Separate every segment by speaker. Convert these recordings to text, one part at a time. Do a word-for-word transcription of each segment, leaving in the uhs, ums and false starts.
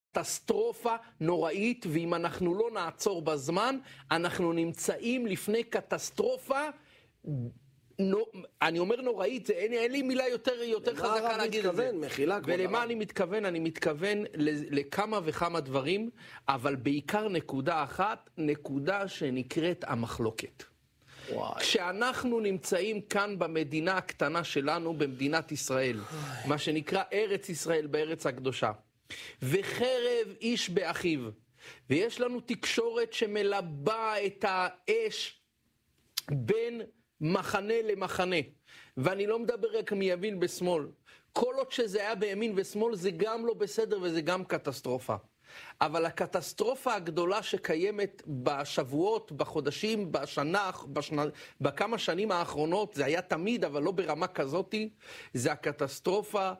Speaker 1: קטסטרופה נוראית, ואם אנחנו לא נעצור בזמן, אנחנו נמצאים לפני קטסטרופה, נו, אני אומר נוראית, זה, אין, אין לי מילה יותר, יותר חזקה להגיד את זה.
Speaker 2: מחילה,
Speaker 1: ולמה אני מתכוון? אני מתכוון לכמה וכמה דברים, אבל בעיקר נקודה אחת, נקודה שנקראת המחלוקת.
Speaker 2: וואי.
Speaker 1: כשאנחנו נמצאים כאן במדינה הקטנה שלנו, במדינת ישראל, וואי. מה שנקרא ארץ ישראל בארץ הקדושה, וחרב איש באחיו, ויש לנו תקשורת שמלבה את האש בין מחנה למחנה, ואני לא מדבר רק מימין ושמאל, כל עוד שזה היה בימין ושמאל זה גם לא בסדר וזה גם קטסטרופה. אבל הקטסטרופה הגדולה שקיימת בשבועות, בחודשים, בשנה, בשנה, בכמה שנים האחרונות, זה היה תמיד אבל לא ברמה כזאת, זה הקטסטרופה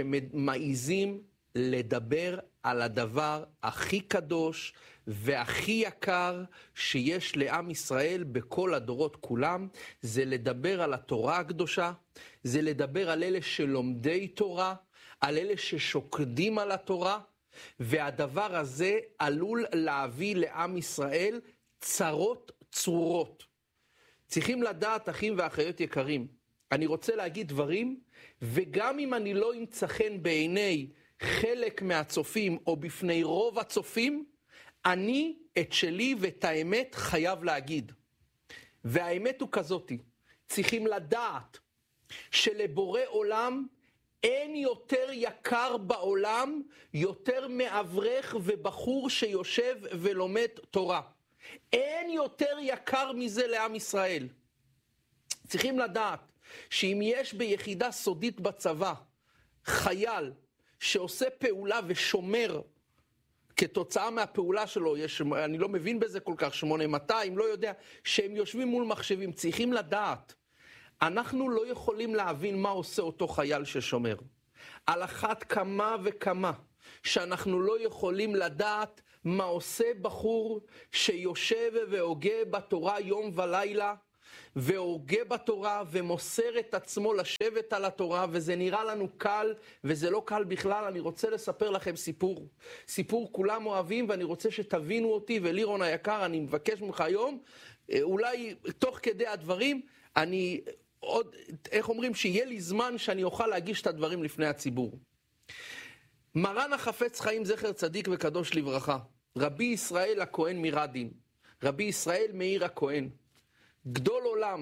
Speaker 1: שמעיזים לדבר על הדבר הכי קדוש והכי יקר שיש לעם ישראל בכל הדורות כולם, זה לדבר על התורה הקדושה, זה לדבר על אלה שלומדי תורה, על אלה ששוקדים על התורה, והדבר הזה עלול להביא לעם ישראל צרות צרורות. צריכים לדעת, אחים ואחיות יקרים, אני רוצה להגיד דברים, וגם אם אני לא אמצא חן בעיני חלק מהצופים או בפני רוב הצופים, אני את שלי ואת האמת חייב להגיד. והאמת הוא כזאתי, צריכים לדעת שלבורא עולם אין יותר יקר בעולם יותר מאברך ובחור שיושב ולומד תורה. אין יותר יקר מזה לעם ישראל. צריכים לדעת שאם יש ביחידה סודית בצבא חייל שעושה פעולה ושומר כתוצאה מהפעולה שלו, יש, אני לא מבין בזה כל כך, שמונה מאתיים, לא יודע, שהם יושבים מול מחשבים, צריכים לדעת, אנחנו לא יכולים להבין מה עושה אותו חייל ששומר. על אחת כמה וכמה, שאנחנו לא יכולים לדעת מה עושה בחור שיושב והוגה בתורה יום ולילה, והוגה בתורה ומוסר את עצמו לשבת על התורה, וזה נראה לנו קל, וזה לא קל בכלל. אני רוצה לספר לכם סיפור. סיפור כולם אוהבים, ואני רוצה שתבינו אותי, ולירון היקר, אני מבקש ממך היום, אולי תוך כדי הדברים, אני עוד, איך אומרים, שיהיה לי זמן שאני אוכל להגיש את הדברים לפני הציבור. מרן החפץ חיים זכר צדיק וקדוש לברכה, רבי ישראל הכהן מרדין, רבי ישראל מאיר הכהן, גדול עולם,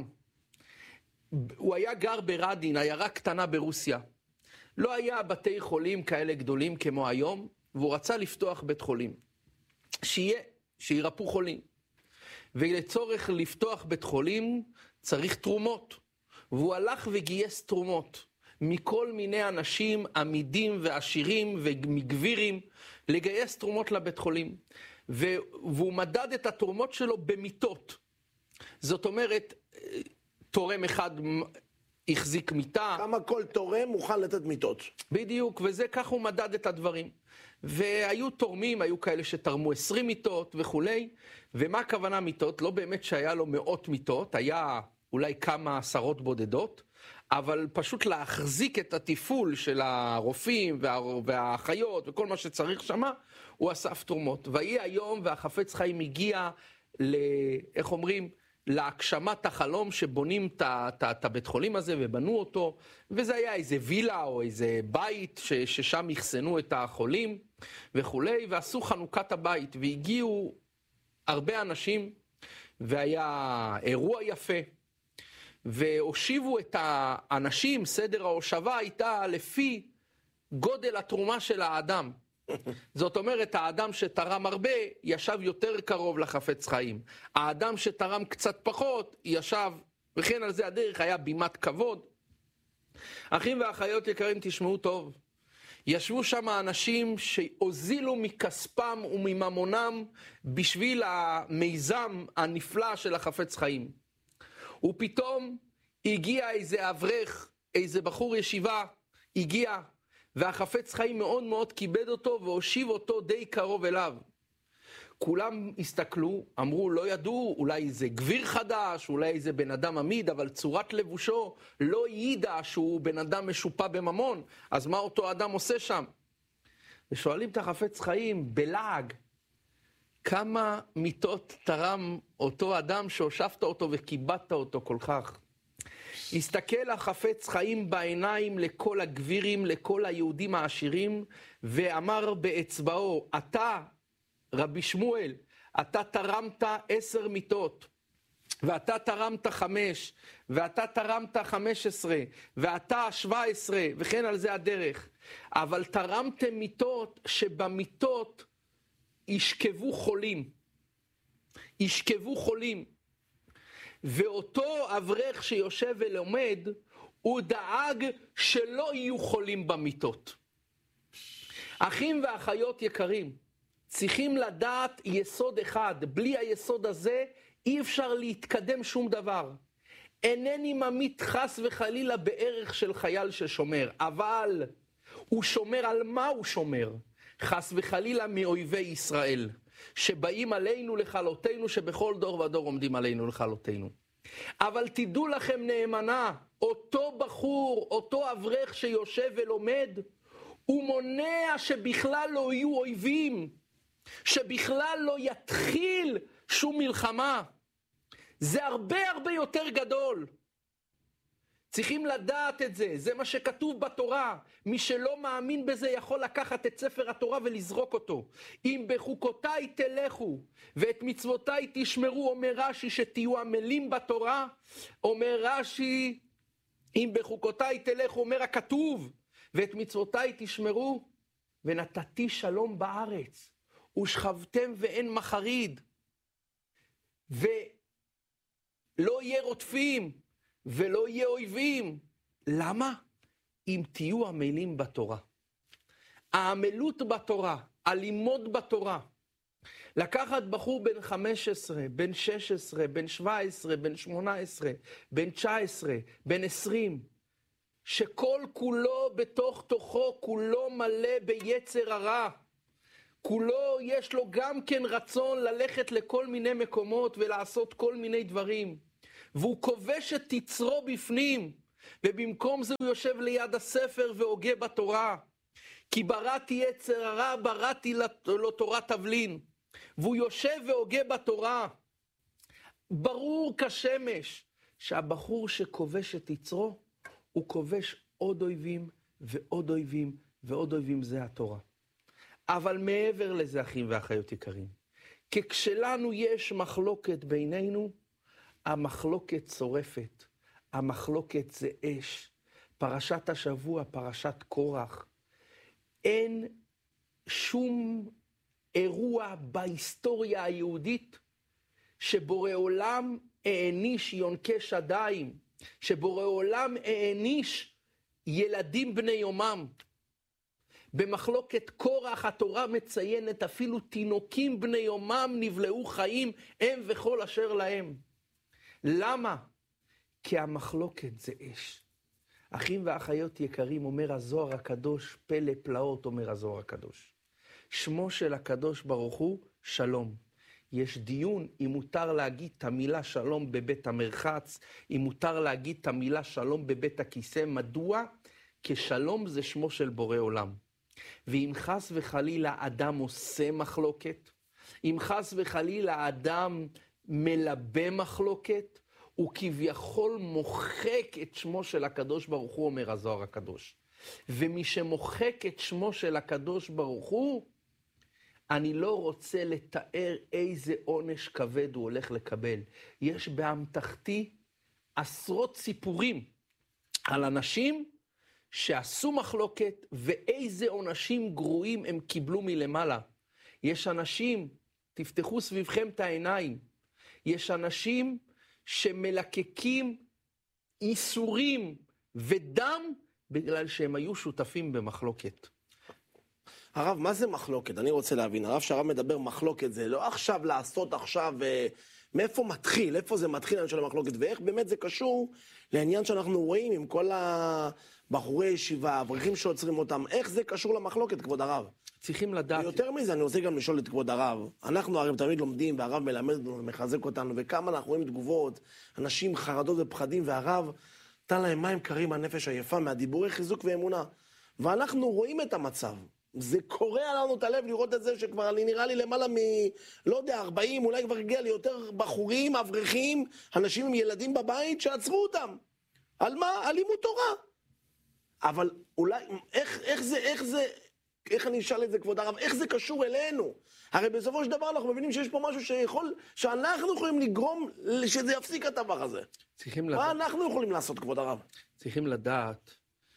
Speaker 1: הוא היה גר ברדין, עיירה קטנה ברוסיה. לא היה בתי חולים כאלה גדולים כמו היום, והוא רצה לפתוח בית חולים. שיהיה, שירפו חולים. ולצורך לפתוח בית חולים צריך תרומות. והוא הלך וגייס תרומות מכל מיני אנשים עמידים ועשירים ומגבירים לגייס תרומות לבית חולים. והוא מדד את התרומות שלו במיטות. זאת אומרת, תורם אחד החזיק מיטה.
Speaker 2: כמה כל תורם מוכן לתת מיטות.
Speaker 1: בדיוק, וזה כך הוא מדד את הדברים. והיו תורמים, היו כאלה שתרמו עשרים מיטות וכולי. ומה הכוונה מיטות? לא באמת שהיה לו מאות מיטות, היה אולי כמה עשרות בודדות, אבל פשוט להחזיק את התפעול של הרופאים וה... והאחיות וכל מה שצריך שמה, הוא אסף תרומות. ויהי היום והחפץ חיים הגיע ל... איך אומרים? להגשמת החלום שבונים את הבית חולים הזה ובנו אותו, וזה היה איזה וילה או איזה בית ש, ששם יחסנו את החולים וכולי, ועשו חנוכת הבית, והגיעו הרבה אנשים, והיה אירוע יפה, והושיבו את האנשים, סדר ההושבה הייתה לפי גודל התרומה של האדם. זאת אומרת, האדם שתרם הרבה ישב יותר קרוב לחפץ חיים. האדם שתרם קצת פחות ישב, וכן על זה הדרך היה בימת כבוד. אחים ואחיות יקרים, תשמעו טוב. ישבו שם אנשים שהוזילו מכספם ומממונם בשביל המיזם הנפלא של החפץ חיים. ופתאום הגיע איזה אברך, איזה בחור ישיבה, הגיע, והחפץ חיים מאוד מאוד כיבד אותו והושיב אותו די קרוב אליו. כולם הסתכלו, אמרו, לא ידעו, אולי זה גביר חדש, אולי זה בן אדם עמיד, אבל צורת לבושו לא ידע שהוא בן אדם משופע בממון, אז מה אותו אדם עושה שם? ושואלים את החפץ חיים בלעג, כמה מיטות תרם אותו אדם שהושבת אותו וכיבדת אותו כל כך? הסתכל החפץ חיים בעיניים לכל הגבירים, לכל היהודים העשירים, ואמר באצבעו, אתה, רבי שמואל, אתה תרמת עשר מיטות, ואתה תרמת חמש, ואתה תרמת חמש עשרה, ואתה שבע עשרה, וכן על זה הדרך. אבל תרמתם מיטות שבמיטות ישכבו חולים. ישכבו חולים. ואותו אברך שיושב ולומד, הוא דאג שלא יהיו חולים במיטות. אחים ואחיות יקרים, צריכים לדעת יסוד אחד. בלי היסוד הזה אי אפשר להתקדם שום דבר. אינני ממית חס וחלילה בערך של חייל ששומר, אבל הוא שומר על מה הוא שומר? חס וחלילה מאויבי ישראל, שבאים עלינו לכלותנו, שבכל דור ודור עומדים עלינו לכלותנו. אבל תדעו לכם נאמנה, אותו בחור, אותו אברך שיושב ולומד, הוא מונע שבכלל לא יהיו אויבים, שבכלל לא יתחיל שום מלחמה. זה הרבה הרבה יותר גדול. צריכים לדעת את זה, זה מה שכתוב בתורה. מי שלא מאמין בזה יכול לקחת את ספר התורה ולזרוק אותו. אם בחוקותיי תלכו ואת מצוותיי תשמרו, אומר רש"י, שתהיו עמלים בתורה. אומר רש"י, אם בחוקותיי תלכו, אומר הכתוב, ואת מצוותיי תשמרו, ונתתי שלום בארץ, ושכבתם ואין מחריד, ולא יהיה רודפים, ולא יהיה אויבים. למה? אם תהיו עמלים בתורה. העמלות בתורה, הלימוד בתורה. לקחת בחור בן חמש עשרה, בן שש עשרה, בן שבע עשרה, בן שמונה עשרה, בן תשע עשרה, בן עשרים, שכל כולו בתוך תוכו, כולו מלא ביצר הרע. כולו יש לו גם כן רצון ללכת לכל מיני מקומות ולעשות כל מיני דברים. והוא כובש את יצרו בפנים, ובמקום זה הוא יושב ליד הספר והוגה בתורה. כי בראתי יצר הרע, בראתי לו תורת תבלין. והוא יושב והוגה בתורה. ברור כשמש שהבחור שכובש את יצרו, הוא כובש עוד אויבים ועוד אויבים ועוד אויבים, זה התורה. אבל מעבר לזה, אחים ואחיות יקרים, כי כשלנו יש מחלוקת בינינו, המחלוקת שורפת, המחלוקת זה אש. פרשת השבוע, פרשת קורח. אין שום אירוע בהיסטוריה היהודית שבורא עולם העניש יונקי שדיים, שבורא עולם העניש ילדים בני יומם. במחלוקת קורח התורה מציינת אפילו תינוקים בני יומם נבלעו חיים הם וכל אשר להם. למה? כי המחלוקת זה אש. אחים ואחיות יקרים, אומר הזוהר הקדוש, פלא פלאות אומר הזוהר הקדוש. שמו של הקדוש ברוך הוא שלום. יש דיון אם מותר להגיד את המילה שלום בבית המרחץ, אם מותר להגיד את המילה שלום בבית הכיסא. מדוע? כי שלום זה שמו של בורא עולם. ואם חס וחלילה אדם עושה מחלוקת, אם חס וחלילה אדם מלבה מחלוקת, הוא כביכול מוחק את שמו של הקדוש ברוך הוא, אומר הזוהר הקדוש. ומי שמוחק את שמו של הקדוש ברוך הוא, אני לא רוצה לתאר איזה עונש כבד הוא הולך לקבל. יש באמתחתי עשרות סיפורים על אנשים שעשו מחלוקת ואיזה עונשים גרועים הם קיבלו מלמעלה. יש אנשים, תפתחו סביבכם את העיניים, יש אנשים שמלקקים איסורים ודם בגלל שהם היו שותפים במחלוקת.
Speaker 2: הרב, מה זה מחלוקת? אני רוצה להבין. הרב שהרב מדבר מחלוקת, זה לא עכשיו לעשות עכשיו, מאיפה מתחיל? איפה זה מתחיל העניין של המחלוקת? ואיך באמת זה קשור לעניין שאנחנו רואים עם כל הבחורי ישיבה, האברכים שעוצרים אותם, איך זה קשור למחלוקת, כבוד הרב?
Speaker 1: צריכים לדעת.
Speaker 2: יותר מזה, אני רוצה גם לשאול את כבוד הרב. אנחנו הרי תמיד לומדים, והרב מלמד ומחזק אותנו, וכמה אנחנו רואים תגובות, אנשים חרדות ופחדים, והרב נתן להם מים קרים מהנפש עייפה, מהדיבורי חיזוק ואמונה. ואנחנו רואים את המצב. זה קורע לנו את הלב לראות את זה שכבר אני נראה לי למעלה מ... לא יודע, ארבעים, אולי כבר הגיע לי יותר בחורים, אברכים, אנשים עם ילדים בבית שעצרו אותם. על מה? על לימוד תורה. אבל אולי, איך, איך זה, איך זה, איך אני אשאל את זה, כבוד הרב, איך זה קשור אלינו? הרי בסופו של דבר אנחנו מבינים שיש פה משהו שיכול, שאנחנו יכולים לגרום שזה יפסיק את הדבר הזה.
Speaker 1: צריכים
Speaker 2: מה
Speaker 1: לדעת,
Speaker 2: אנחנו יכולים לעשות, כבוד הרב?
Speaker 1: צריכים לדעת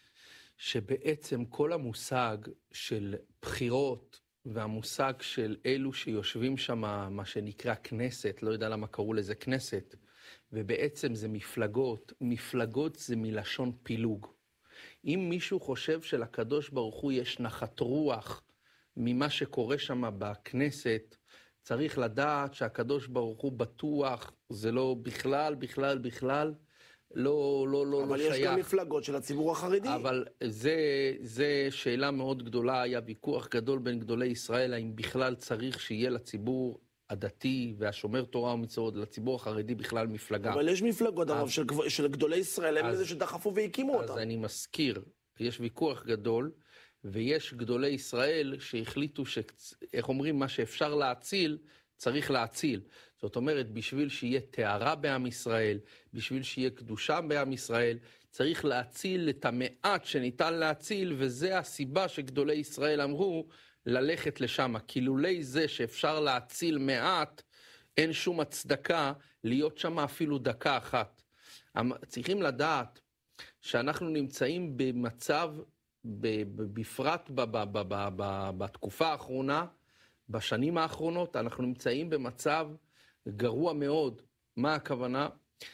Speaker 1: שבעצם כל המושג של בחירות והמושג של אלו שיושבים שם, מה שנקרא כנסת, לא יודע למה קראו לזה כנסת, ובעצם זה מפלגות, מפלגות זה מלשון פילוג. אם מישהו חושב שלקדוש ברוך הוא יש נחת רוח ממה שקורה שם בכנסת, צריך לדעת שהקדוש ברוך הוא בטוח, זה לא בכלל, בכלל, בכלל, לא, לא, לא,
Speaker 2: אבל
Speaker 1: לא
Speaker 2: יש
Speaker 1: שייך.
Speaker 2: גם מפלגות של הציבור החרדי.
Speaker 1: אבל זה, זה שאלה מאוד גדולה, היה ויכוח גדול בין גדולי ישראל, האם בכלל צריך שיהיה לציבור הדתי והשומר תורה ומצוות, לציבור החרדי בכלל מפלגה.
Speaker 2: אבל יש מפלגות, הרב, של, של גדולי ישראל, הם
Speaker 1: אז-
Speaker 2: אלה שדחפו והקימו
Speaker 1: אז
Speaker 2: אותם.
Speaker 1: אני מזכיר, יש ויכוח גדול, ויש גדולי ישראל שהחליטו ש... איך אומרים, מה שאפשר להציל, צריך להציל. זאת אומרת, בשביל שיהיה תארה בעם ישראל, בשביל שיהיה קדושה בעם ישראל, צריך להציל את המעט שניתן להציל, וזה הסיבה שגדולי ישראל אמרו ללכת לשם. כי לולי זה שאפשר להציל מעט, אין שום הצדקה להיות שם אפילו דקה אחת. המ- צריכים לדעת שאנחנו נמצאים במצב, ב- ב- בפרט ב- ב- ב- ב- ב- בתקופה האחרונה, בשנים האחרונות, אנחנו נמצאים במצב גרוע מאוד. מה הכוונה?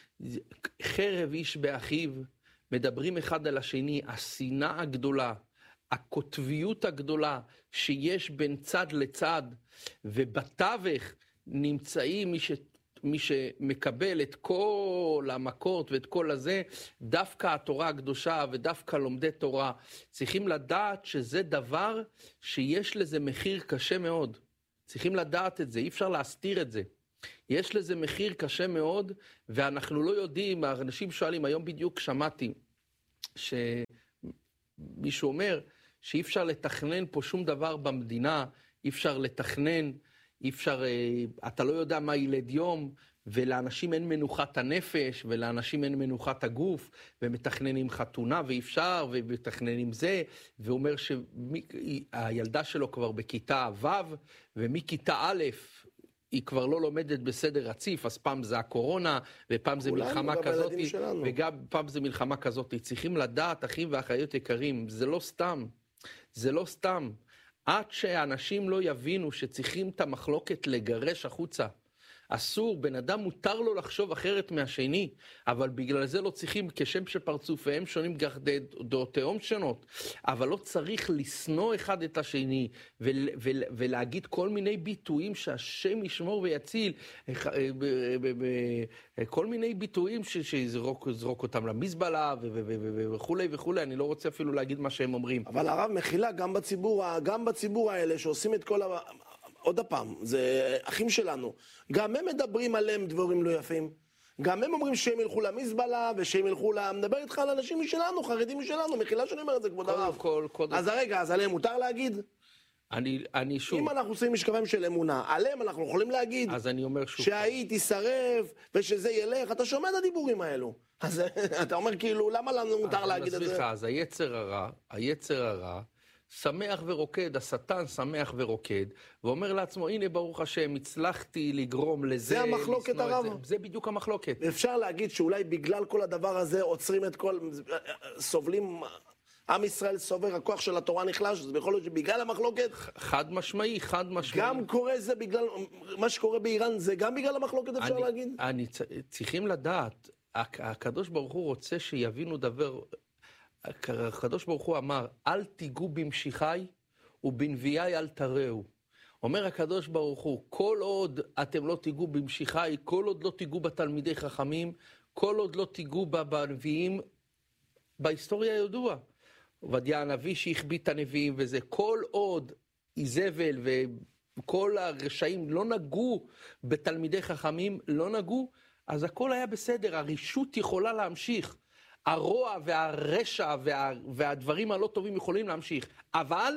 Speaker 1: חרב איש באחיו, מדברים אחד על השני, השנאה הגדולה, הקוטביות הגדולה שיש בין צד לצד, ובתווך נמצאים מי ש... מי שמקבל את כל המכות ואת כל הזה, דווקא התורה הקדושה ודווקא לומדי תורה, צריכים לדעת שזה דבר שיש לזה מחיר קשה מאוד. צריכים לדעת את זה, אי אפשר להסתיר את זה. יש לזה מחיר קשה מאוד, ואנחנו לא יודעים, האנשים שואלים, היום בדיוק שמעתי, שמישהו אומר, שאי אפשר לתכנן פה שום דבר במדינה, אי אפשר לתכנן, אי אפשר, אתה לא יודע מה ילד יום, ולאנשים אין מנוחת הנפש, ולאנשים אין מנוחת הגוף, ומתכננים חתונה ואי אפשר, ומתכננים זה, ואומר שהילדה שלו כבר בכיתה ו', ומכיתה א', היא כבר לא לומדת בסדר רציף, אז פעם זה הקורונה, ופעם זה
Speaker 2: כולנו,
Speaker 1: מלחמה
Speaker 2: גם
Speaker 1: כזאת,
Speaker 2: הילדים שלנו.
Speaker 1: וגם פעם זה מלחמה כזאת. צריכים לדעת, אחים ואחיות יקרים, זה לא סתם, זה לא סתם. עד שאנשים לא יבינו שצריכים את המחלוקת לגרש החוצה. אסור, בן אדם מותר לו לחשוב אחרת מהשני, אבל בגלל זה לא צריכים, כשם שפרצופיהם שונים כך דעותיהם שונות, אבל לא צריך לשנוא אחד את השני, ול, ול, ולהגיד כל מיני ביטויים שהשם ישמור ויציל, כל מיני ביטויים שיזרוק יזרוק אותם למזבלה וכו' וכו', אני לא רוצה אפילו להגיד מה שהם אומרים.
Speaker 2: אבל הרב מחילה גם בציבור, גם בציבור האלה שעושים את כל ה... עוד הפעם, זה אחים שלנו. גם הם מדברים עליהם דברים לא יפים. גם הם אומרים שהם ילכו למזבלה, ושהם ילכו ל... מדבר איתך על אנשים משלנו, חרדים משלנו, מחילה שאני אומר את זה, כבוד הרב.
Speaker 1: כל, כל,
Speaker 2: אז הרגע, אז עליהם מותר להגיד?
Speaker 1: אני, אני שוב...
Speaker 2: אם אנחנו עושים משקפיים של אמונה, עליהם אנחנו יכולים להגיד
Speaker 1: אז אני אומר שוב...
Speaker 2: שהיא תישרף, ושזה ילך, אתה שומע את הדיבורים האלו. אז אתה אומר כאילו, למה לנו מותר להגיד את זה?
Speaker 1: סליחה, אז היצר הרע, היצר הרע, שמח ורוקד, השטן שמח ורוקד, ואומר לעצמו, הנה ברוך השם, הצלחתי לגרום לזה,
Speaker 2: זה המחלוקת הרב.
Speaker 1: זה, זה בדיוק המחלוקת.
Speaker 2: אפשר להגיד שאולי בגלל כל הדבר הזה עוצרים את כל... סובלים... עם ישראל סובר, הכוח של התורה נחלש, אז יכול להיות שבגלל המחלוקת...
Speaker 1: חד משמעי, חד משמעי.
Speaker 2: גם קורה זה בגלל... מה שקורה באיראן זה גם בגלל המחלוקת, אפשר
Speaker 1: אני,
Speaker 2: להגיד?
Speaker 1: אני, צריכים לדעת, הקדוש ברוך הוא רוצה שיבינו דבר... הקדוש ברוך הוא אמר, אל תיגעו במשיחי ובנביאי אל תראו. אומר הקדוש ברוך הוא, כל עוד אתם לא תיגעו במשיחי, כל עוד לא תיגעו בתלמידי חכמים, כל עוד לא תיגעו בנביאים, בהיסטוריה ידוע. עובדיה הנביא שהחביא את הנביאים וזה, כל עוד איזבל וכל הרשעים לא נגעו בתלמידי חכמים, לא נגעו, אז הכל היה בסדר, הרישות יכולה להמשיך. הרוע והרשע וה, והדברים הלא טובים יכולים להמשיך, אבל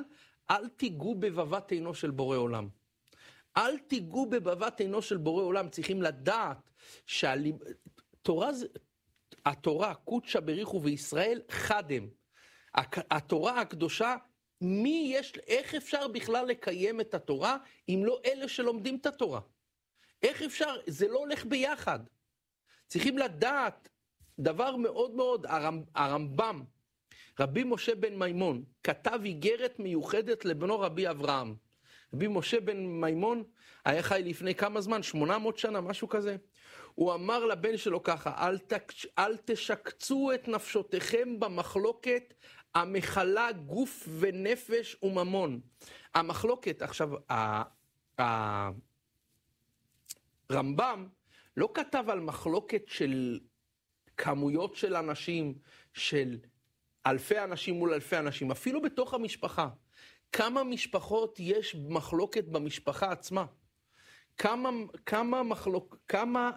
Speaker 1: אל תיגעו בבבת עינו של בורא עולם. אל תיגעו בבבת עינו של בורא עולם. צריכים לדעת שהתורה, התורה, קודשא בריחו וישראל חדם. התורה הקדושה, מי יש, איך אפשר בכלל לקיים את התורה אם לא אלה שלומדים את התורה? איך אפשר? זה לא הולך ביחד. צריכים לדעת דבר מאוד מאוד, הרמב, הרמב"ם, רבי משה בן מימון, כתב איגרת מיוחדת לבנו רבי אברהם. רבי משה בן מימון היה חי לפני כמה זמן, שמונה מאות שנה, משהו כזה. הוא אמר לבן שלו ככה, אל, תקש, אל תשקצו את נפשותיכם במחלוקת המחלה גוף ונפש וממון. המחלוקת, עכשיו, הרמב"ם לא כתב על מחלוקת של כמויות של אנשים, של אלפי אנשים מול אלפי אנשים, אפילו בתוך המשפחה. כמה משפחות יש מחלוקת במשפחה עצמה? כמה, כמה מחלוק, כמה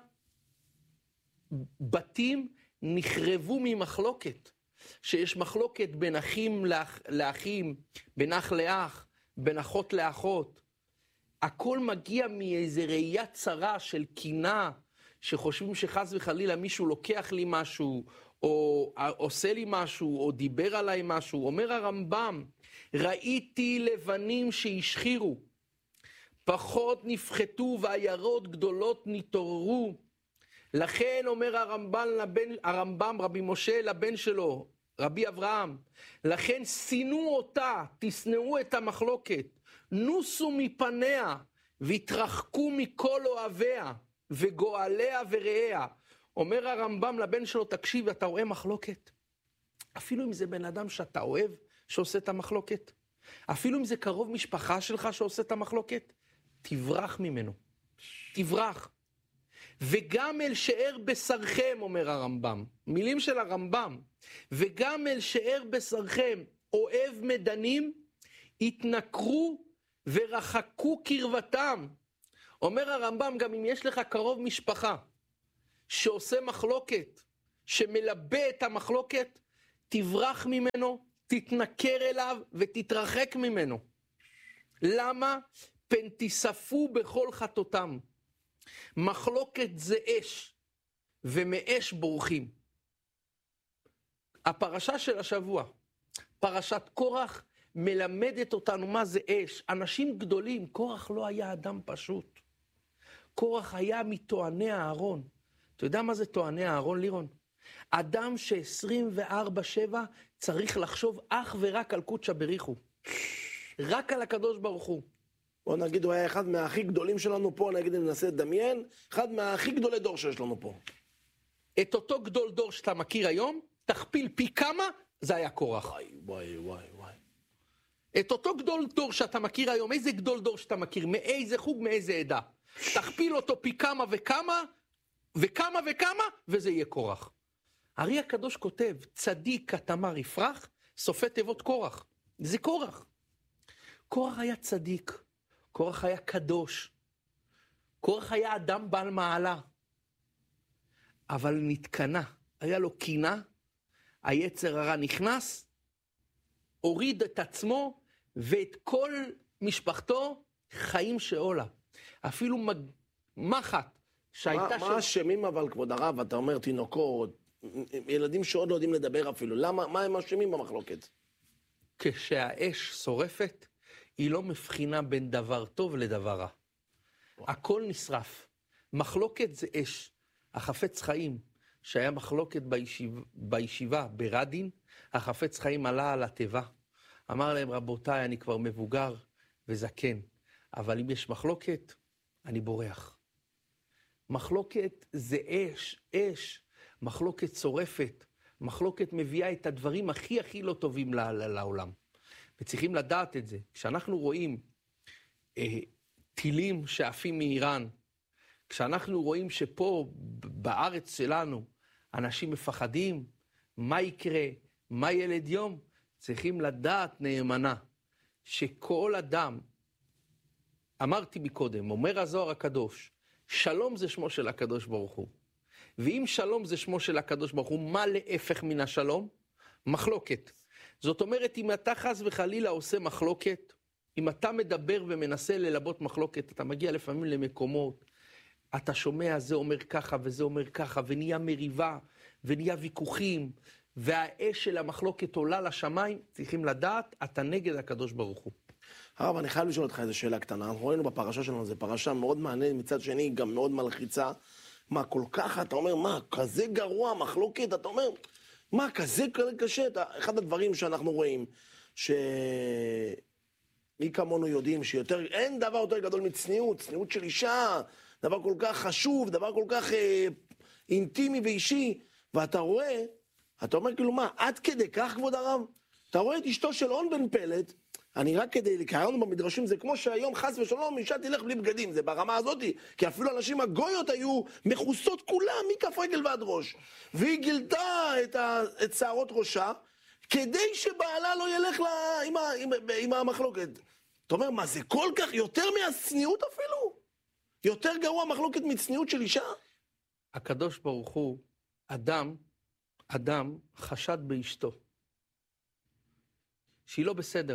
Speaker 1: בתים נחרבו ממחלוקת? שיש מחלוקת בין אחים לאח, לאחים, בין אח לאח, בין אחות לאחות. הכל מגיע מאיזו ראייה צרה של קינה, שחושבים שחס וחלילה מישהו לוקח לי משהו, או עושה לי משהו, או דיבר עליי משהו. אומר הרמב"ם, ראיתי לבנים שהשחירו, פחות נפחתו ועיירות גדולות נתעוררו. לכן אומר הרמב"ם, לבן, הרמב"ם רבי משה לבן שלו, רבי אברהם, לכן שינו אותה, תשנאו את המחלוקת, נוסו מפניה והתרחקו מכל אוהביה וגואליה ורעיה. אומר הרמב"ם לבן שלו, תקשיב, אתה רואה מחלוקת? אפילו אם זה בן אדם שאתה אוהב שעושה את המחלוקת, אפילו אם זה קרוב משפחה שלך שעושה את המחלוקת, תברח ממנו, תברח. וגם אל שאר בשרכם, אומר הרמב"ם, מילים של הרמב"ם, וגם אל שאר בשרכם, אוהב מדנים, התנכרו ורחקו קרבתם. אומר הרמב"ם, גם אם יש לך קרוב משפחה, שעושה מחלוקת, שמלבה את המחלוקת, תברח ממנו, תתנכר אליו ותתרחק ממנו. למה? פן תיספו בכל חטאותם. מחלוקת זה אש, ומאש בורחים. הפרשה של השבוע, פרשת קורח, מלמדת אותנו מה זה אש. אנשים גדולים, קורח לא היה אדם פשוט. קורח היה מטועני הארון. אתה יודע מה זה טועני הארון, לירון? אדם ש-עשרים וארבע שבע צריך לחשוב אך ורק על קודשא בריחו. רק על הקדוש ברוך הוא.
Speaker 2: בוא נגיד, הוא היה אחד מהכי גדולים שלנו פה, נגיד אם ננסה לדמיין, אחד מהכי גדולי דור שיש לנו פה.
Speaker 1: את אותו גדול דור שאתה מכיר היום, תכפיל פי כמה, זה היה קורח.
Speaker 2: וואי, וואי, וואי, וואי.
Speaker 1: את אותו גדול דור שאתה מכיר היום, איזה גדול דור שאתה מכיר, מאיזה חוג, מאיזה עדה. תכפיל אותו פי כמה וכמה, וכמה וכמה, וזה יהיה קורח. הארי הקדוש כותב, צדיק כתמר יפרח, סופי תיבות קורח. זה קורח. קורח היה צדיק, קורח היה קדוש, קורח היה אדם בעל מעלה, אבל נתקנה, היה לו קינה, היצר הרע נכנס, הוריד את עצמו ואת כל משפחתו חיים שאולה. אפילו מחט שהייתה...
Speaker 2: מה אשמים אבל, כבוד הרב? אתה אומר תינוקות, ילדים שעוד לא יודעים לדבר אפילו. למה, מה הם אשמים במחלוקת?
Speaker 1: כשהאש שורפת, היא לא מבחינה בין דבר טוב לדבר רע. הכל נשרף. מחלוקת זה אש. החפץ חיים, שהיה מחלוקת בישיבה, בישיבה ברדין, החפץ חיים עלה על הטבע. אמר להם, רבותיי, אני כבר מבוגר וזקן, אבל אם יש מחלוקת, אני בורח. מחלוקת זה אש, אש. מחלוקת שורפת. מחלוקת מביאה את הדברים הכי הכי לא טובים לעולם. וצריכים לדעת את זה. כשאנחנו רואים אה, טילים שעפים מאיראן, כשאנחנו רואים שפה בארץ שלנו אנשים מפחדים, מה יקרה, מה ילד יום, צריכים לדעת נאמנה שכל אדם, אמרתי מקודם, אומר הזוהר הקדוש, שלום זה שמו של הקדוש ברוך הוא. ואם שלום זה שמו של הקדוש ברוך הוא, מה להפך מן השלום? מחלוקת. זאת אומרת, אם אתה חס וחלילה עושה מחלוקת, אם אתה מדבר ומנסה ללבות מחלוקת, אתה מגיע לפעמים למקומות, אתה שומע, זה אומר ככה וזה אומר ככה, ונהיה מריבה, ונהיה ויכוחים, והאש של המחלוקת עולה לשמיים, צריכים לדעת, אתה נגד הקדוש ברוך הוא.
Speaker 2: הרב, אני חייב לשאול אותך איזו שאלה קטנה. אנחנו ראינו בפרשה שלנו, זו פרשה מאוד מעניינת, מצד שני גם מאוד מלחיצה. מה, כל כך, אתה אומר, מה, כזה גרוע, מחלוקת, אתה אומר, מה, כזה קשה? אתה, אחד הדברים שאנחנו רואים, שמי כמונו יודעים שיותר, אין דבר יותר גדול מצניעות, צניעות של אישה, דבר כל כך חשוב, דבר כל כך אה, אינטימי ואישי, ואתה רואה, אתה אומר כאילו מה, עד כדי כך כבוד הרב? אתה רואה את אשתו של און בן פלט, אני רק כדי לקראנו במדרשים, זה כמו שהיום חס ושלום, אישה תלך בלי בגדים, זה ברמה הזאת, כי אפילו אנשים הגויות היו מכוסות כולם, מכף רגל ועד ראש, והיא גילתה את, ה, את שערות ראשה, כדי שבעלה לא ילך לה, עם, ה, עם, עם המחלוקת. אתה אומר, מה זה כל כך, יותר מהצניעות אפילו? יותר גרוע מחלוקת מצניעות של אישה?
Speaker 1: הקדוש ברוך הוא, אדם, אדם חשד באשתו, שהיא לא בסדר.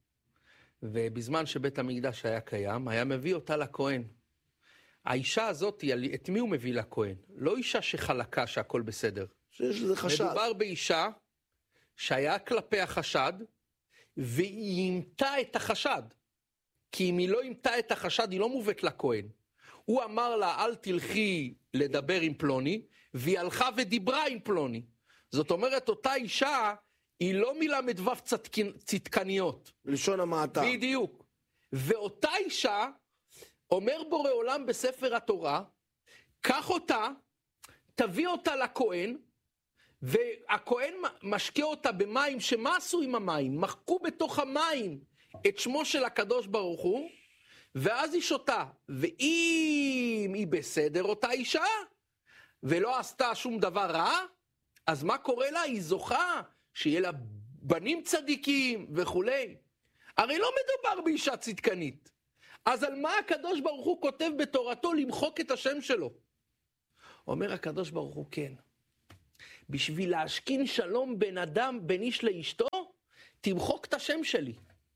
Speaker 1: ובזמן שבית המקדש היה קיים, היה מביא אותה לכהן. האישה הזאת, את מי הוא מביא לכהן? לא אישה שחלקה שהכל בסדר.
Speaker 2: שיש לזה חשד.
Speaker 1: מדובר באישה שהיה כלפי החשד, והיא אימתה את החשד. כי אם היא לא אימתה את החשד, היא לא מובאת לכהן. הוא אמר לה, אל תלכי לדבר עם פלוני, והיא הלכה ודיברה עם פלוני. זאת אומרת, אותה אישה, היא לא מילה מדבב צדקניות.
Speaker 2: לשון המעטה.
Speaker 1: בדיוק. ואותה אישה, אומר בורא עולם בספר התורה, קח אותה, תביא אותה לכהן, והכהן משקיע אותה במים, שמה עשו עם המים? מחקו בתוך המים את שמו של הקדוש ברוך הוא, ואז היא שותה. ואם היא בסדר אותה אישה, ולא עשתה שום דבר רע, אז מה קורה לה? היא זוכה שיהיה לה בנים צדיקים וכולי. הרי לא מדובר באישה צדקנית. אז על מה הקדוש ברוך הוא כותב בתורתו למחוק את השם שלו? אומר הקדוש ברוך הוא, כן. בשביל להשכין שלום בין אדם, בין איש לאשתו, תמחוק את השם שלי.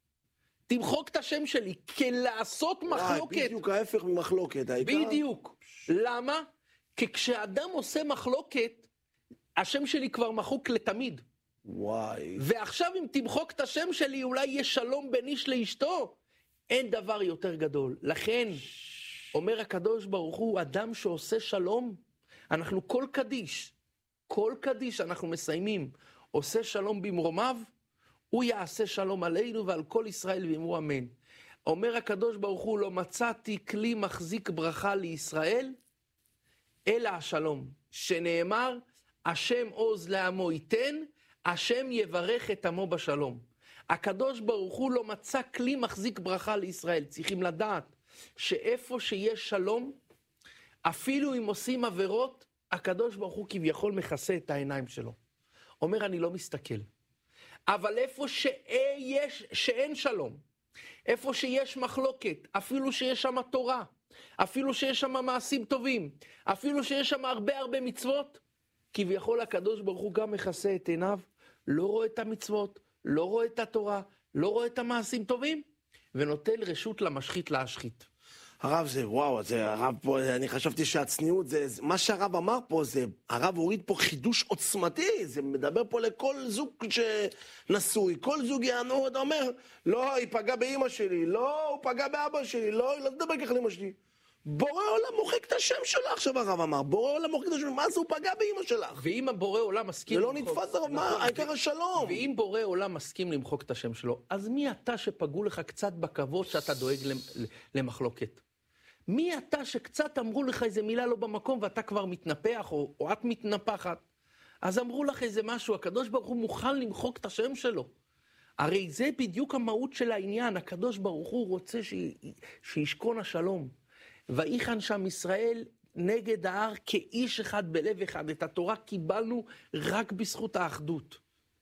Speaker 1: תמחוק את השם שלי, כלעשות מחלוקת.
Speaker 2: בדיוק ההפך ממחלוקת.
Speaker 1: בדיוק. למה? כי כשאדם עושה מחלוקת, השם שלי כבר מחוק לתמיד.
Speaker 2: וואי.
Speaker 1: ועכשיו אם תמחוק את השם שלי, אולי יהיה שלום בין איש לאשתו. אין דבר יותר גדול. לכן, אומר הקדוש ברוך הוא, אדם שעושה שלום, אנחנו כל קדיש, כל קדיש אנחנו מסיימים, עושה שלום במרומיו, הוא יעשה שלום עלינו ועל כל ישראל ואמרו אמן. אומר הקדוש ברוך הוא, לא מצאתי כלי מחזיק ברכה לישראל, אלא השלום, שנאמר, השם עוז לעמו ייתן, השם יברך את עמו בשלום. הקדוש ברוך הוא לא מצא כלי מחזיק ברכה לישראל. צריכים לדעת שאיפה שיש שלום, אפילו אם עושים עבירות, הקדוש ברוך הוא כביכול מכסה את העיניים שלו. אומר, אני לא מסתכל. אבל איפה שיש, שאין שלום, איפה שיש מחלוקת, אפילו שיש שם תורה, אפילו שיש שם מעשים טובים, אפילו שיש שם הרבה הרבה מצוות, כביכול הקדוש ברוך הוא גם מכסה את עיניו, לא רואה את המצוות, לא רואה את התורה, לא רואה את המעשים טובים, ונותן רשות למשחית להשחית.
Speaker 2: הרב זה, וואו, זה הרב פה, אני חשבתי שהצניעות זה, מה שהרב אמר פה, זה, הרב הוריד פה חידוש עוצמתי, זה מדבר פה לכל זוג שנשוי, כל זוג יענו, אתה אומר, לא, היא פגעה באמא שלי, לא, הוא פגע באבא שלי, לא, לא תדבר ככה לאמא שלי. בורא עולם מוחק את השם שלך, עכשיו הרב אמר, בורא עולם מוחק את השם, מה זה הוא פגע באמא שלך?
Speaker 1: ואם הבורא עולם מסכים...
Speaker 2: זה לא נתפס הרב, מה, העיקר השלום.
Speaker 1: ואם בורא עולם מסכים למחוק את השם שלו, אז מי אתה שפגעו לך קצת בכבוד שאתה דואג למחלוקת? מי אתה שקצת אמרו לך איזה מילה לא במקום ואתה כבר מתנפח או, או את מתנפחת? אז אמרו לך איזה משהו, הקדוש ברוך הוא מוכן למחוק את השם שלו. הרי זה בדיוק המהות של העניין, הקדוש ברוך הוא רוצה ש... שישכון השלום. ויחן שם ישראל נגד ההר כאיש אחד בלב אחד. את התורה קיבלנו רק בזכות האחדות.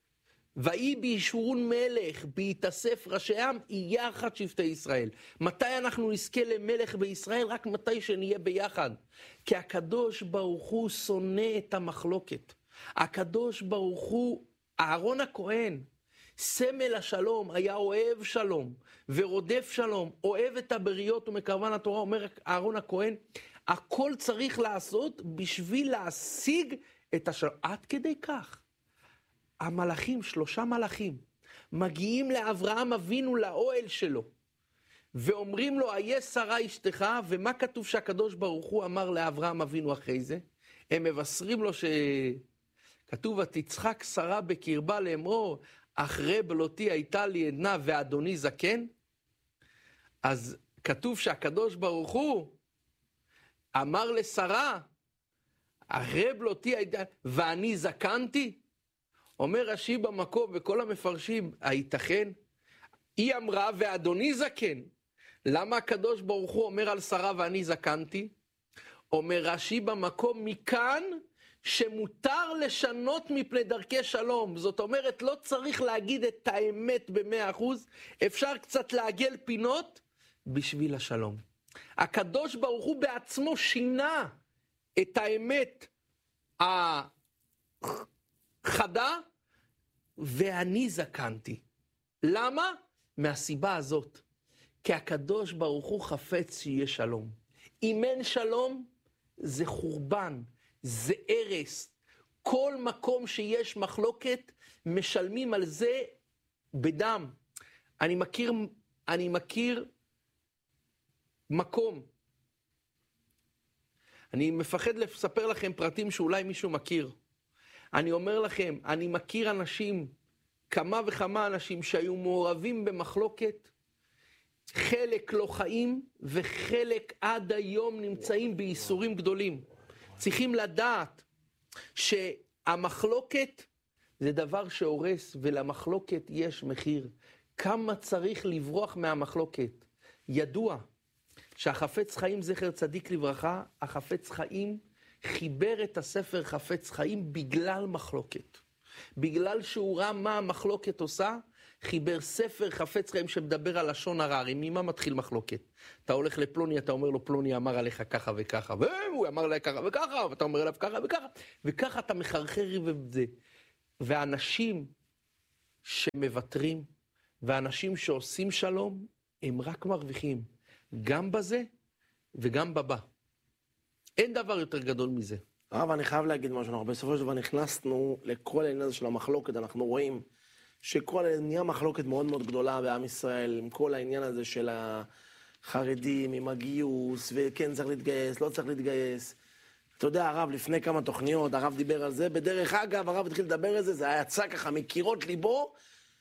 Speaker 1: ויהי בישורון מלך, בהתאסף ראשי עם, יהיה אחת שבטי ישראל. מתי אנחנו נזכה למלך בישראל? רק מתי שנהיה ביחד. כי הקדוש ברוך הוא שונא את המחלוקת. הקדוש ברוך הוא, אהרון הכהן, סמל השלום, היה אוהב שלום ורודף שלום, אוהב את הבריות ומקרבן התורה, אומר אהרון הכהן, הכל צריך לעשות בשביל להשיג את השלום. עד כדי כך, המלאכים, שלושה מלאכים, מגיעים לאברהם אבינו לאוהל שלו, ואומרים לו, היה שרה אשתך, ומה כתוב שהקדוש ברוך הוא אמר לאברהם אבינו אחרי זה? הם מבשרים לו שכתוב, ותצחק שרה בקרבה לאמור, אחרי בלותי הייתה לי עדנה ואדוני זקן. אז כתוב שהקדוש ברוך הוא אמר לשרה, אחרי בלותי הייתה, ואני זקנתי? אומר רש"י במקום, וכל המפרשים, הייתכן? היא אמרה, ואדוני זקן. למה הקדוש ברוך הוא אומר על שרה ואני זקנתי? אומר רש"י במקום, מכאן שמותר לשנות מפני דרכי שלום. זאת אומרת, לא צריך להגיד את האמת במאה אחוז, אפשר קצת לעגל פינות בשביל השלום. הקדוש ברוך הוא בעצמו שינה את האמת החדה, ואני זקנתי. למה? מהסיבה הזאת. כי הקדוש ברוך הוא חפץ שיהיה שלום. אם אין שלום, זה חורבן, זה הרס. כל מקום שיש מחלוקת, משלמים על זה בדם. אני מכיר, אני מכיר מקום. אני מפחד לספר לכם פרטים שאולי מישהו מכיר. אני אומר לכם, אני מכיר אנשים, כמה וכמה אנשים שהיו מעורבים במחלוקת, חלק לא חיים וחלק עד היום נמצאים בייסורים גדולים. צריכים לדעת שהמחלוקת זה דבר שהורס, ולמחלוקת יש מחיר. כמה צריך לברוח מהמחלוקת? ידוע שהחפץ חיים זכר צדיק לברכה, החפץ חיים חיבר את הספר חפץ חיים בגלל מחלוקת. בגלל שהוא ראה מה המחלוקת עושה, חיבר ספר חפץ חיים שמדבר על לשון הרע. הרי ממה מתחיל מחלוקת? אתה הולך לפלוני, אתה אומר לו, פלוני אמר עליך ככה וככה, והוא אמר עליך ככה וככה, ואתה אומר עליו ככה וככה, וככה אתה מחרחר וזה. ואנשים שמוותרים, ואנשים שעושים שלום, הם רק מרוויחים, גם בזה וגם בבא. אין דבר יותר גדול מזה.
Speaker 2: הרב, אני חייב להגיד משהו, אנחנו בסופו של דבר נכנסנו לכל העניין הזה של המחלוקת, אנחנו רואים שכל נהיה מחלוקת מאוד מאוד גדולה בעם ישראל, עם כל העניין הזה של החרדים, עם הגיוס, וכן צריך להתגייס, לא צריך להתגייס. אתה יודע, הרב, לפני כמה תוכניות, הרב דיבר על זה, בדרך אגב, הרב התחיל לדבר על זה, זה היה יצא ככה מקירות ליבו,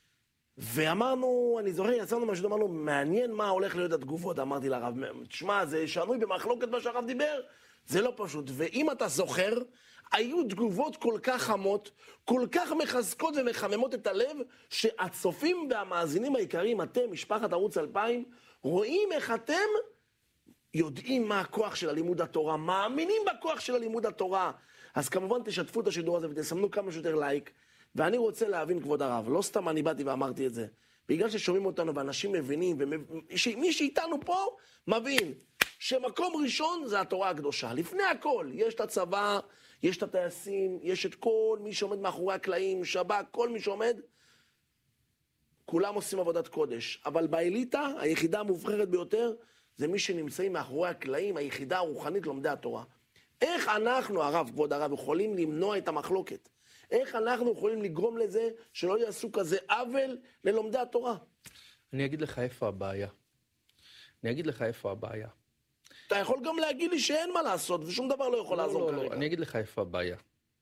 Speaker 2: ואמרנו, אני זוכר, יצאנו משהו, אמרנו, מעניין מה הולך להיות התגובות, אמרתי לרב, תשמע, זה שנוי במחלוקת מה שהרב דיבר, זה לא פשוט, ואם אתה זוכר, היו תגובות כל כך חמות, כל כך מחזקות ומחממות את הלב, שהצופים והמאזינים העיקריים, אתם, משפחת ערוץ אלפיים, רואים איך אתם יודעים מה הכוח של הלימוד התורה, מאמינים בכוח של הלימוד התורה. אז כמובן תשתפו את השידור הזה ותסמנו כמה שיותר לייק, ואני רוצה להבין, כבוד הרב, לא סתם אני באתי ואמרתי את זה, בגלל ששומעים אותנו ואנשים מבינים, ומי שאיתנו פה מבין, שמקום ראשון זה התורה הקדושה. לפני הכל, יש את הצבא, יש את הטייסים, יש את כל מי שעומד מאחורי הקלעים, שב"כ, כל מי שעומד, כולם עושים עבודת קודש. אבל באליטה, היחידה המובחרת ביותר, זה מי שנמצאים מאחורי הקלעים, היחידה הרוחנית לומדי התורה. איך אנחנו, הרב, כבוד הרב, יכולים למנוע את המחלוקת? איך אנחנו יכולים לגרום לזה שלא יעשו כזה עוול ללומדי התורה?
Speaker 1: אני אגיד לך איפה הבעיה. אני אגיד לך איפה הבעיה.
Speaker 2: אתה יכול גם להגיד לי שאין מה לעשות, ושום דבר לא יכול
Speaker 1: לא,
Speaker 2: לעזור
Speaker 1: לא,
Speaker 2: כרגע.
Speaker 1: לא, אני אגיד לך איפה הבעיה.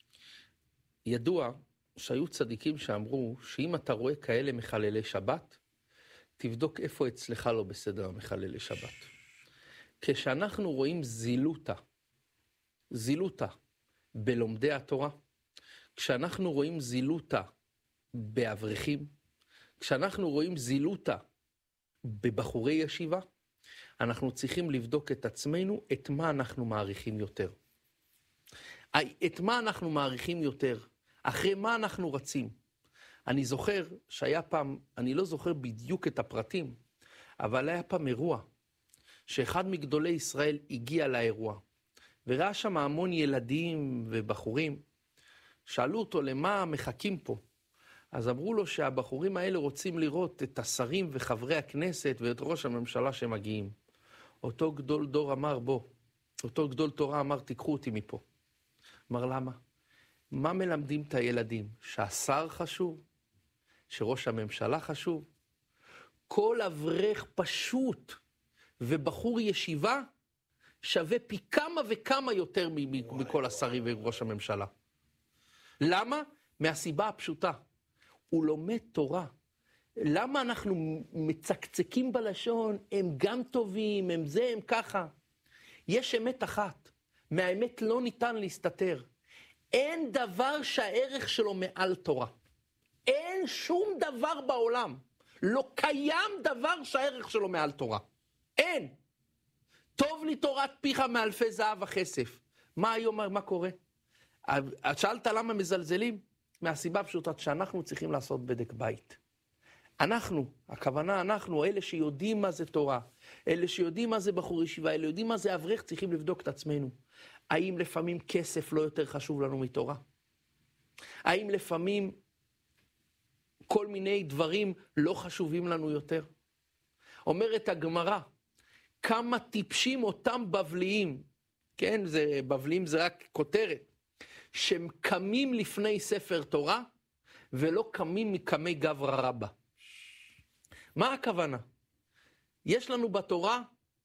Speaker 1: ידוע שהיו צדיקים שאמרו שאם אתה רואה כאלה מחללי שבת, תבדוק איפה אצלך לא בסדר המחללי שבת. כשאנחנו רואים זילותה, זילותה בלומדי התורה, כשאנחנו רואים זילותה באברכים, כשאנחנו רואים זילותה בבחורי ישיבה, אנחנו צריכים לבדוק את עצמנו, את מה אנחנו מעריכים יותר. את מה אנחנו מעריכים יותר, אחרי מה אנחנו רצים. אני זוכר שהיה פעם, אני לא זוכר בדיוק את הפרטים, אבל היה פעם אירוע, שאחד מגדולי ישראל הגיע לאירוע, וראה שם המון ילדים ובחורים, שאלו אותו למה מחכים פה. אז אמרו לו שהבחורים האלה רוצים לראות את השרים וחברי הכנסת ואת ראש הממשלה שמגיעים. אותו גדול דור אמר, בוא, אותו גדול תורה אמר, תיקחו אותי מפה. אמר, למה? מה מלמדים את הילדים? שהשר חשוב? שראש הממשלה חשוב? כל אברך פשוט ובחור ישיבה שווה פי כמה וכמה יותר מכל השרים וראש הממשלה. למה? מהסיבה הפשוטה. הוא לומד תורה. למה אנחנו מצקצקים בלשון? הם גם טובים, הם זה, הם ככה. יש אמת אחת. מהאמת לא ניתן להסתתר. אין דבר שהערך שלו מעל תורה. אין שום דבר בעולם. לא קיים דבר שהערך שלו מעל תורה. אין. טוב לי תורת פיך מאלפי זהב וכסף. מה היום, מה קורה? את שאלת למה מזלזלים? מהסיבה פשוטה שאנחנו צריכים לעשות בדק בית. אנחנו, הכוונה אנחנו, אלה שיודעים מה זה תורה, אלה שיודעים מה זה בחור ישיבה, אלה יודעים מה זה אברך, צריכים לבדוק את עצמנו. האם לפעמים כסף לא יותר חשוב לנו מתורה? האם לפעמים כל מיני דברים לא חשובים לנו יותר? אומרת הגמרא, כמה טיפשים אותם בבליים, כן, זה, בבליים זה רק כותרת, שהם קמים לפני ספר תורה, ולא קמים מקמי גברא רבא. מה הכוונה? יש לנו בתורה,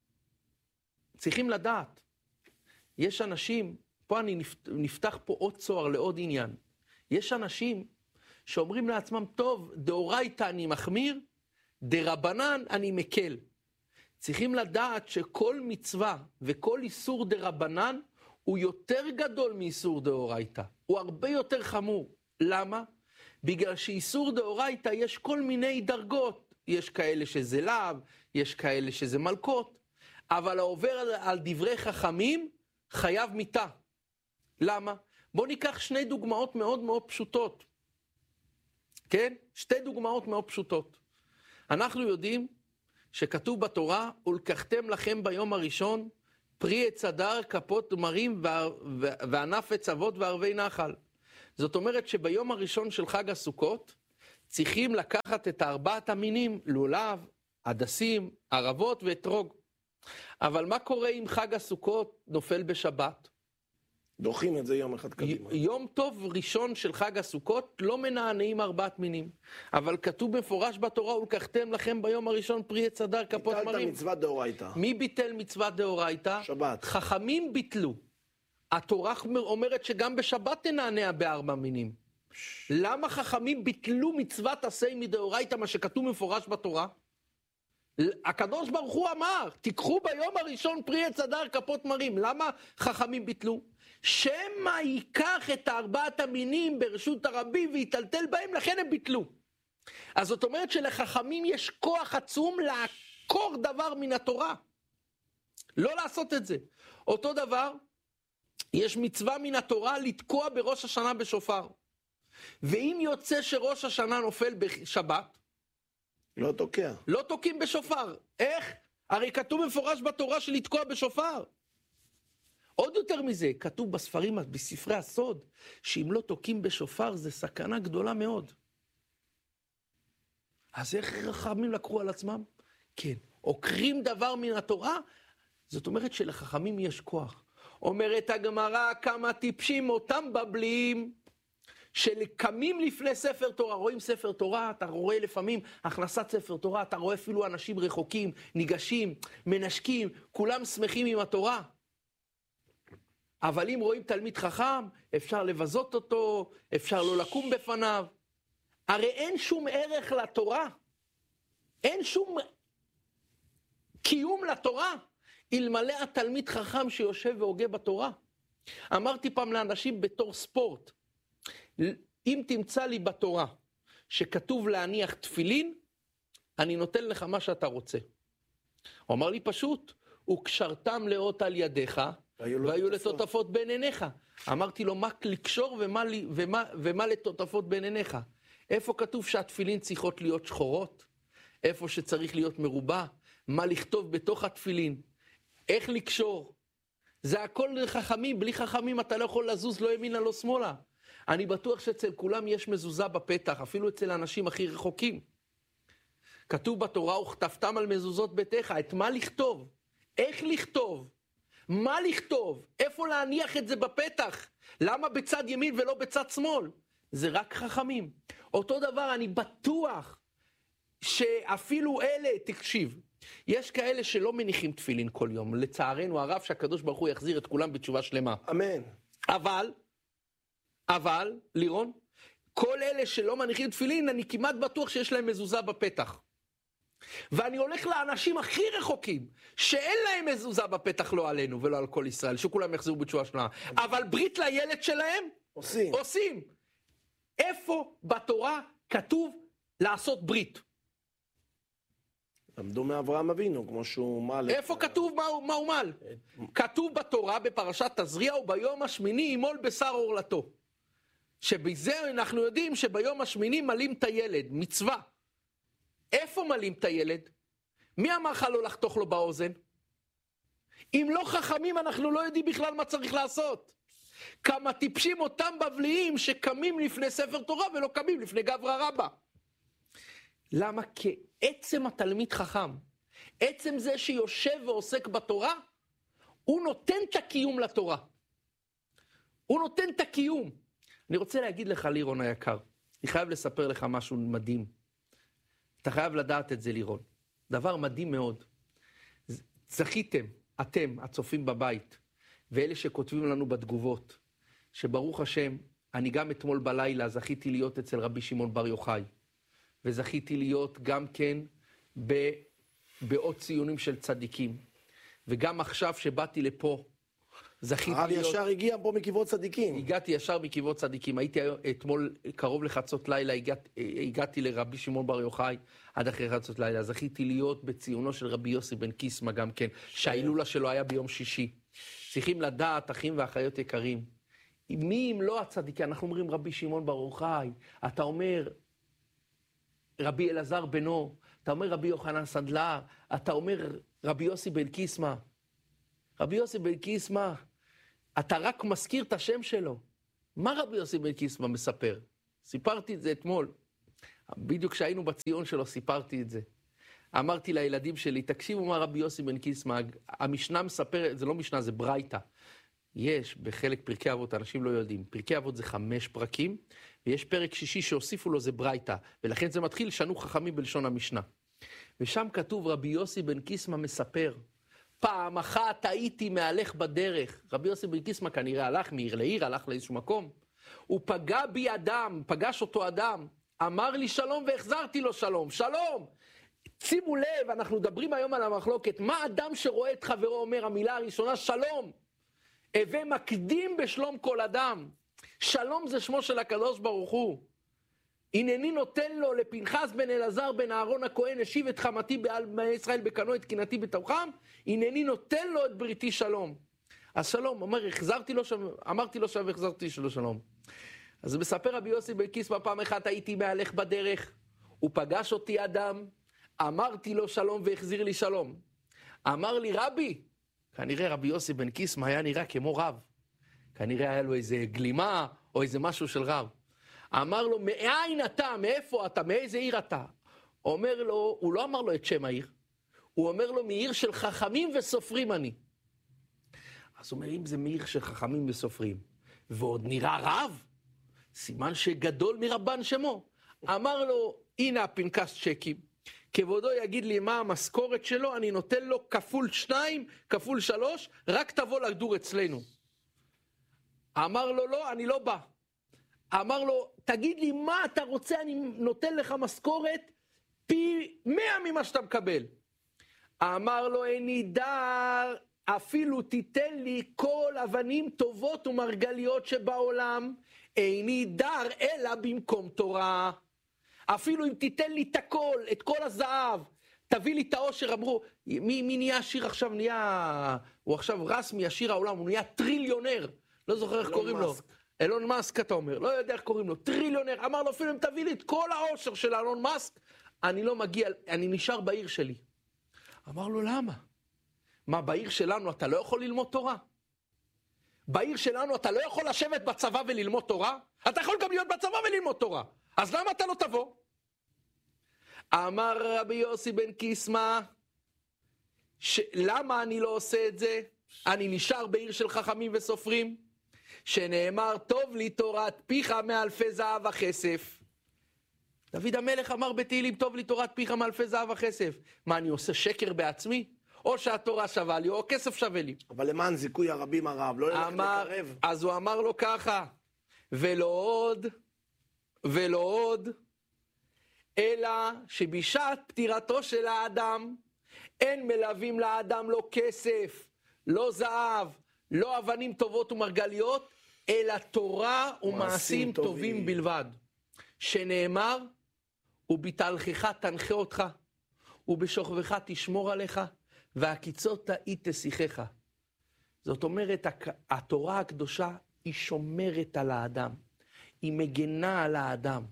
Speaker 1: צריכים לדעת, יש אנשים, פה אני נפתח פה עוד צוהר לעוד עניין, יש אנשים שאומרים לעצמם, טוב, דאורייתא אני מחמיר, דרבנן אני מקל. צריכים לדעת שכל מצווה וכל איסור דרבנן, הוא יותר גדול מאיסור דאורייתא. הוא הרבה יותר חמור. למה? בגלל שאיסור דאורייתא יש כל מיני דרגות. יש כאלה שזה לאו, יש כאלה שזה מלכות. אבל העובר על, על דברי חכמים חייב מיתה. למה? בואו ניקח שני דוגמאות מאוד מאוד פשוטות. כן? שתי דוגמאות מאוד פשוטות. אנחנו יודעים שכתוב בתורה, ולקחתם לכם ביום הראשון, פרי עץ הדר, כפות מרים וענף עץ אבות וערבי נחל. זאת אומרת שביום הראשון של חג הסוכות, צריכים לקחת את ארבעת המינים, לולב, הדסים, ערבות ואתרוג. אבל מה קורה אם חג הסוכות נופל בשבת?
Speaker 2: דוחים את זה יום אחד קדימה.
Speaker 1: יום טוב ראשון של חג הסוכות לא מנענעים ארבעת מינים. אבל כתוב מפורש בתורה, ולקחתם לכם ביום הראשון פרי עץ הדר, כפות מרים.
Speaker 2: ביטלת מצוות דאורייתא.
Speaker 1: מי ביטל מצוות דאורייתא?
Speaker 2: שבת.
Speaker 1: חכמים ביטלו. התורה אומרת שגם בשבת תנענע בארבע מינים. למה חכמים ביטלו מצוות עשה מדאורייתא, מה שכתוב מפורש בתורה? הקדוש ברוך הוא אמר, תיקחו ביום הראשון פרי עץ הדר, כפות מרים. למה חכמים ביטלו? שמא ייקח את ארבעת המינים ברשות הרבים ויטלטל בהם, לכן הם ביטלו. אז זאת אומרת שלחכמים יש כוח עצום לעקור דבר מן התורה. לא לעשות את זה. אותו דבר, יש מצווה מן התורה לתקוע בראש השנה בשופר. ואם יוצא שראש השנה נופל בשבת,
Speaker 2: לא תוקע.
Speaker 1: לא תוקעים בשופר. איך? הרי כתוב מפורש בתורה של לתקוע בשופר. עוד יותר מזה, כתוב בספרים, בספרי הסוד, שאם לא תוקעים בשופר זה סכנה גדולה מאוד. אז איך חכמים לקחו על עצמם? כן, עוקרים דבר מן התורה, זאת אומרת שלחכמים יש כוח. אומרת הגמרא, כמה טיפשים אותם בבליים, שקמים לפני ספר תורה, רואים ספר תורה, אתה רואה לפעמים הכנסת ספר תורה, אתה רואה אפילו אנשים רחוקים, ניגשים, מנשקים, כולם שמחים עם התורה. אבל אם רואים תלמיד חכם, אפשר לבזות אותו, אפשר לא לקום בפניו. הרי אין שום ערך לתורה. אין שום קיום לתורה, אלמלא התלמיד חכם שיושב והוגה בתורה. אמרתי פעם לאנשים בתור ספורט, אם תמצא לי בתורה שכתוב להניח תפילין, אני נותן לך מה שאתה רוצה. הוא אמר לי פשוט, וקשרתם לאות על ידיך, והיו לטוטפות בין עיניך. אמרתי לו, מה לקשור ומה, ומה, ומה לטוטפות בין עיניך? איפה כתוב שהתפילין צריכות להיות שחורות? איפה שצריך להיות מרובע? מה לכתוב בתוך התפילין? איך לקשור? זה הכל חכמים, בלי חכמים אתה לא יכול לזוז לא ימינה לא שמאלה. אני בטוח שאצל כולם יש מזוזה בפתח, אפילו אצל האנשים הכי רחוקים. כתוב בתורה, וכתבתם על מזוזות ביתך. את מה לכתוב? איך לכתוב? מה לכתוב? איפה להניח את זה בפתח? למה בצד ימין ולא בצד שמאל? זה רק חכמים. אותו דבר, אני בטוח שאפילו אלה, תקשיב, יש כאלה שלא מניחים תפילין כל יום. לצערנו הרב שהקדוש ברוך הוא יחזיר את כולם בתשובה שלמה.
Speaker 2: אמן.
Speaker 1: אבל, אבל, לירון, כל אלה שלא מניחים תפילין, אני כמעט בטוח שיש להם מזוזה בפתח. ואני הולך לאנשים הכי רחוקים, שאין להם מזוזה בפתח, לא עלינו ולא על כל ישראל, שכולם יחזרו בתשובה שלמה. אבל ברית לילד שלהם,
Speaker 2: עושים.
Speaker 1: עושים. איפה בתורה כתוב לעשות ברית?
Speaker 2: למדו מאברהם אבינו, כמו שהוא מל.
Speaker 1: איפה כתוב מה, מה הוא מל? כתוב בתורה בפרשת תזריע, וביום השמיני ימול בשר עורלתו. שבזה אנחנו יודעים שביום השמיני מלים את הילד, מצווה. איפה מלים את הילד? מי אמר לך לא לחתוך לו באוזן? אם לא חכמים אנחנו לא יודעים בכלל מה צריך לעשות. כמה טיפשים אותם בבליים שקמים לפני ספר תורה ולא קמים לפני גברא רבא. למה? כי עצם התלמיד חכם, עצם זה שיושב ועוסק בתורה, הוא נותן את הקיום לתורה. הוא נותן את הקיום. אני רוצה להגיד לך, לירון היקר, אני חייב לספר לך משהו מדהים. אתה חייב לדעת את זה, לירון. דבר מדהים מאוד. זכיתם, אתם, הצופים בבית, ואלה שכותבים לנו בתגובות, שברוך השם, אני גם אתמול בלילה זכיתי להיות אצל רבי שמעון בר יוחאי, וזכיתי להיות גם כן ב, בעוד ציונים של צדיקים. וגם עכשיו שבאתי לפה, זכיתי
Speaker 2: הרב
Speaker 1: להיות...
Speaker 2: ישר הגיע פה מקברות צדיקים.
Speaker 1: הגעתי ישר מקברות צדיקים. הייתי אתמול קרוב לחצות לילה, הגעת, הגעתי לרבי שמעון בר יוחאי עד אחרי חצות לילה. זכיתי להיות בציונו של רבי יוסי בן קיסמא גם כן, שההילולה שלו היה ביום שישי. צריכים לדעת, אחים ואחיות יקרים, מי אם לא הצדיקי? אנחנו אומרים רבי שמעון בר יוחאי, אתה אומר רבי אלעזר בנו, אתה אומר רבי יוחנן סנדלר, אתה אומר רבי יוסי בן קיסמא. רבי יוסי בן קיסמא, אתה רק מזכיר את השם שלו. מה רבי יוסי בן קיסמא מספר? סיפרתי את זה אתמול. בדיוק כשהיינו בציון שלו סיפרתי את זה. אמרתי לילדים שלי, תקשיבו מה רבי יוסי בן קיסמא, המשנה מספר, זה לא משנה, זה ברייתא. יש בחלק פרקי אבות, אנשים לא יודעים, פרקי אבות זה חמש פרקים, ויש פרק שישי שהוסיפו לו זה ברייתא, ולכן זה מתחיל שנו חכמים בלשון המשנה. ושם כתוב רבי יוסי בן קיסמא מספר, פעם אחת הייתי מהלך בדרך, רבי יוסי בן קיסמא כנראה הלך מעיר לעיר, הלך לאיזשהו מקום, הוא פגע בי אדם, פגש אותו אדם, אמר לי שלום והחזרתי לו שלום, שלום! שימו לב, אנחנו מדברים היום על המחלוקת, מה אדם שרואה את חברו אומר, המילה הראשונה שלום, הווה מקדים בשלום כל אדם, שלום זה שמו של הקדוש ברוך הוא, הנני נותן לו לפנחס בן אלעזר בן אהרון הכהן, השיב את חמתי בעל בני ישראל בקנו את קנאתי בתוכם, הנני נותן לו את בריתי שלום. אז שלום, אומר, החזרתי לו שם, אמרתי לו שם והחזרתי לו שלום. אז מספר רבי יוסי בן קיסמא, פעם אחת הייתי מהלך בדרך, הוא פגש אותי אדם, אמרתי לו שלום והחזיר לי שלום. אמר לי רבי, כנראה רבי יוסי בן קיסמא היה נראה כמו רב, כנראה היה לו איזה גלימה או איזה משהו של רב. אמר לו, מאין אתה, מאיפה אתה, מאיזה עיר אתה? אומר לו, הוא לא אמר לו את שם העיר, הוא אומר לו, מעיר של חכמים וסופרים אני. אז הוא אומר, אם זה מעיר של חכמים וסופרים, ועוד נראה רב, סימן שגדול מרבן שמו. אמר לו, הנה הפנקס צ'קים, כבודו יגיד לי מה המשכורת שלו, אני נותן לו כפול שניים, כפול שלוש, רק תבוא לדור אצלנו. אמר לו, לא, אני לא בא. אמר לו, תגיד לי מה אתה רוצה, אני נותן לך משכורת פי מאה ממה שאתה מקבל. אמר לו, איני דר, אפילו תיתן לי כל אבנים טובות ומרגליות שבעולם, איני דר אלא במקום תורה. אפילו אם תיתן לי את הכל, את כל הזהב, תביא לי את העושר. אמרו, מי, מי נהיה עשיר עכשיו? נהיה, הוא עכשיו רסמי, עשיר העולם, הוא נהיה טריליונר. לא זוכר איך קוראים לו. אילון מאסק, אתה אומר, לא יודע איך קוראים לו, טריליונר. אמר לו, אפילו אם תביא לי את כל העושר של אילון מאסק, אני לא מגיע, אני נשאר בעיר שלי. אמר לו, למה? מה, בעיר שלנו אתה לא יכול ללמוד תורה? בעיר שלנו אתה לא יכול לשבת בצבא וללמוד תורה? אתה יכול גם להיות בצבא וללמוד תורה. אז למה אתה לא תבוא? אמר רבי יוסי בן קיסמא, למה אני לא עושה את זה? אני נשאר בעיר של חכמים וסופרים, שנאמר, טוב לי תורת פיך מאלפי זהב וכסף. דוד המלך אמר בתהילים, טוב לי תורת פיך מאלפי זהב וכסף. מה, אני עושה שקר בעצמי? או שהתורה שווה לי, או כסף שווה לי.
Speaker 2: אבל למען זיכוי הרבים הרב, לא ללכת
Speaker 1: אמר,
Speaker 2: לקרב.
Speaker 1: אז הוא אמר לו ככה, ולא עוד, ולא עוד, אלא שבשעת פטירתו של האדם, אין מלווים לאדם לא כסף, לא זהב, לא אבנים טובות ומרגליות, אלא תורה ומעשים טובים. טובים בלבד. שנאמר, ובתהלכך תנחה אותך, ובשוכבך תשמור עליך, והקיצות תאי תשיחך. זאת אומרת, התורה הקדושה היא שומרת על האדם. היא מגנה על האדם.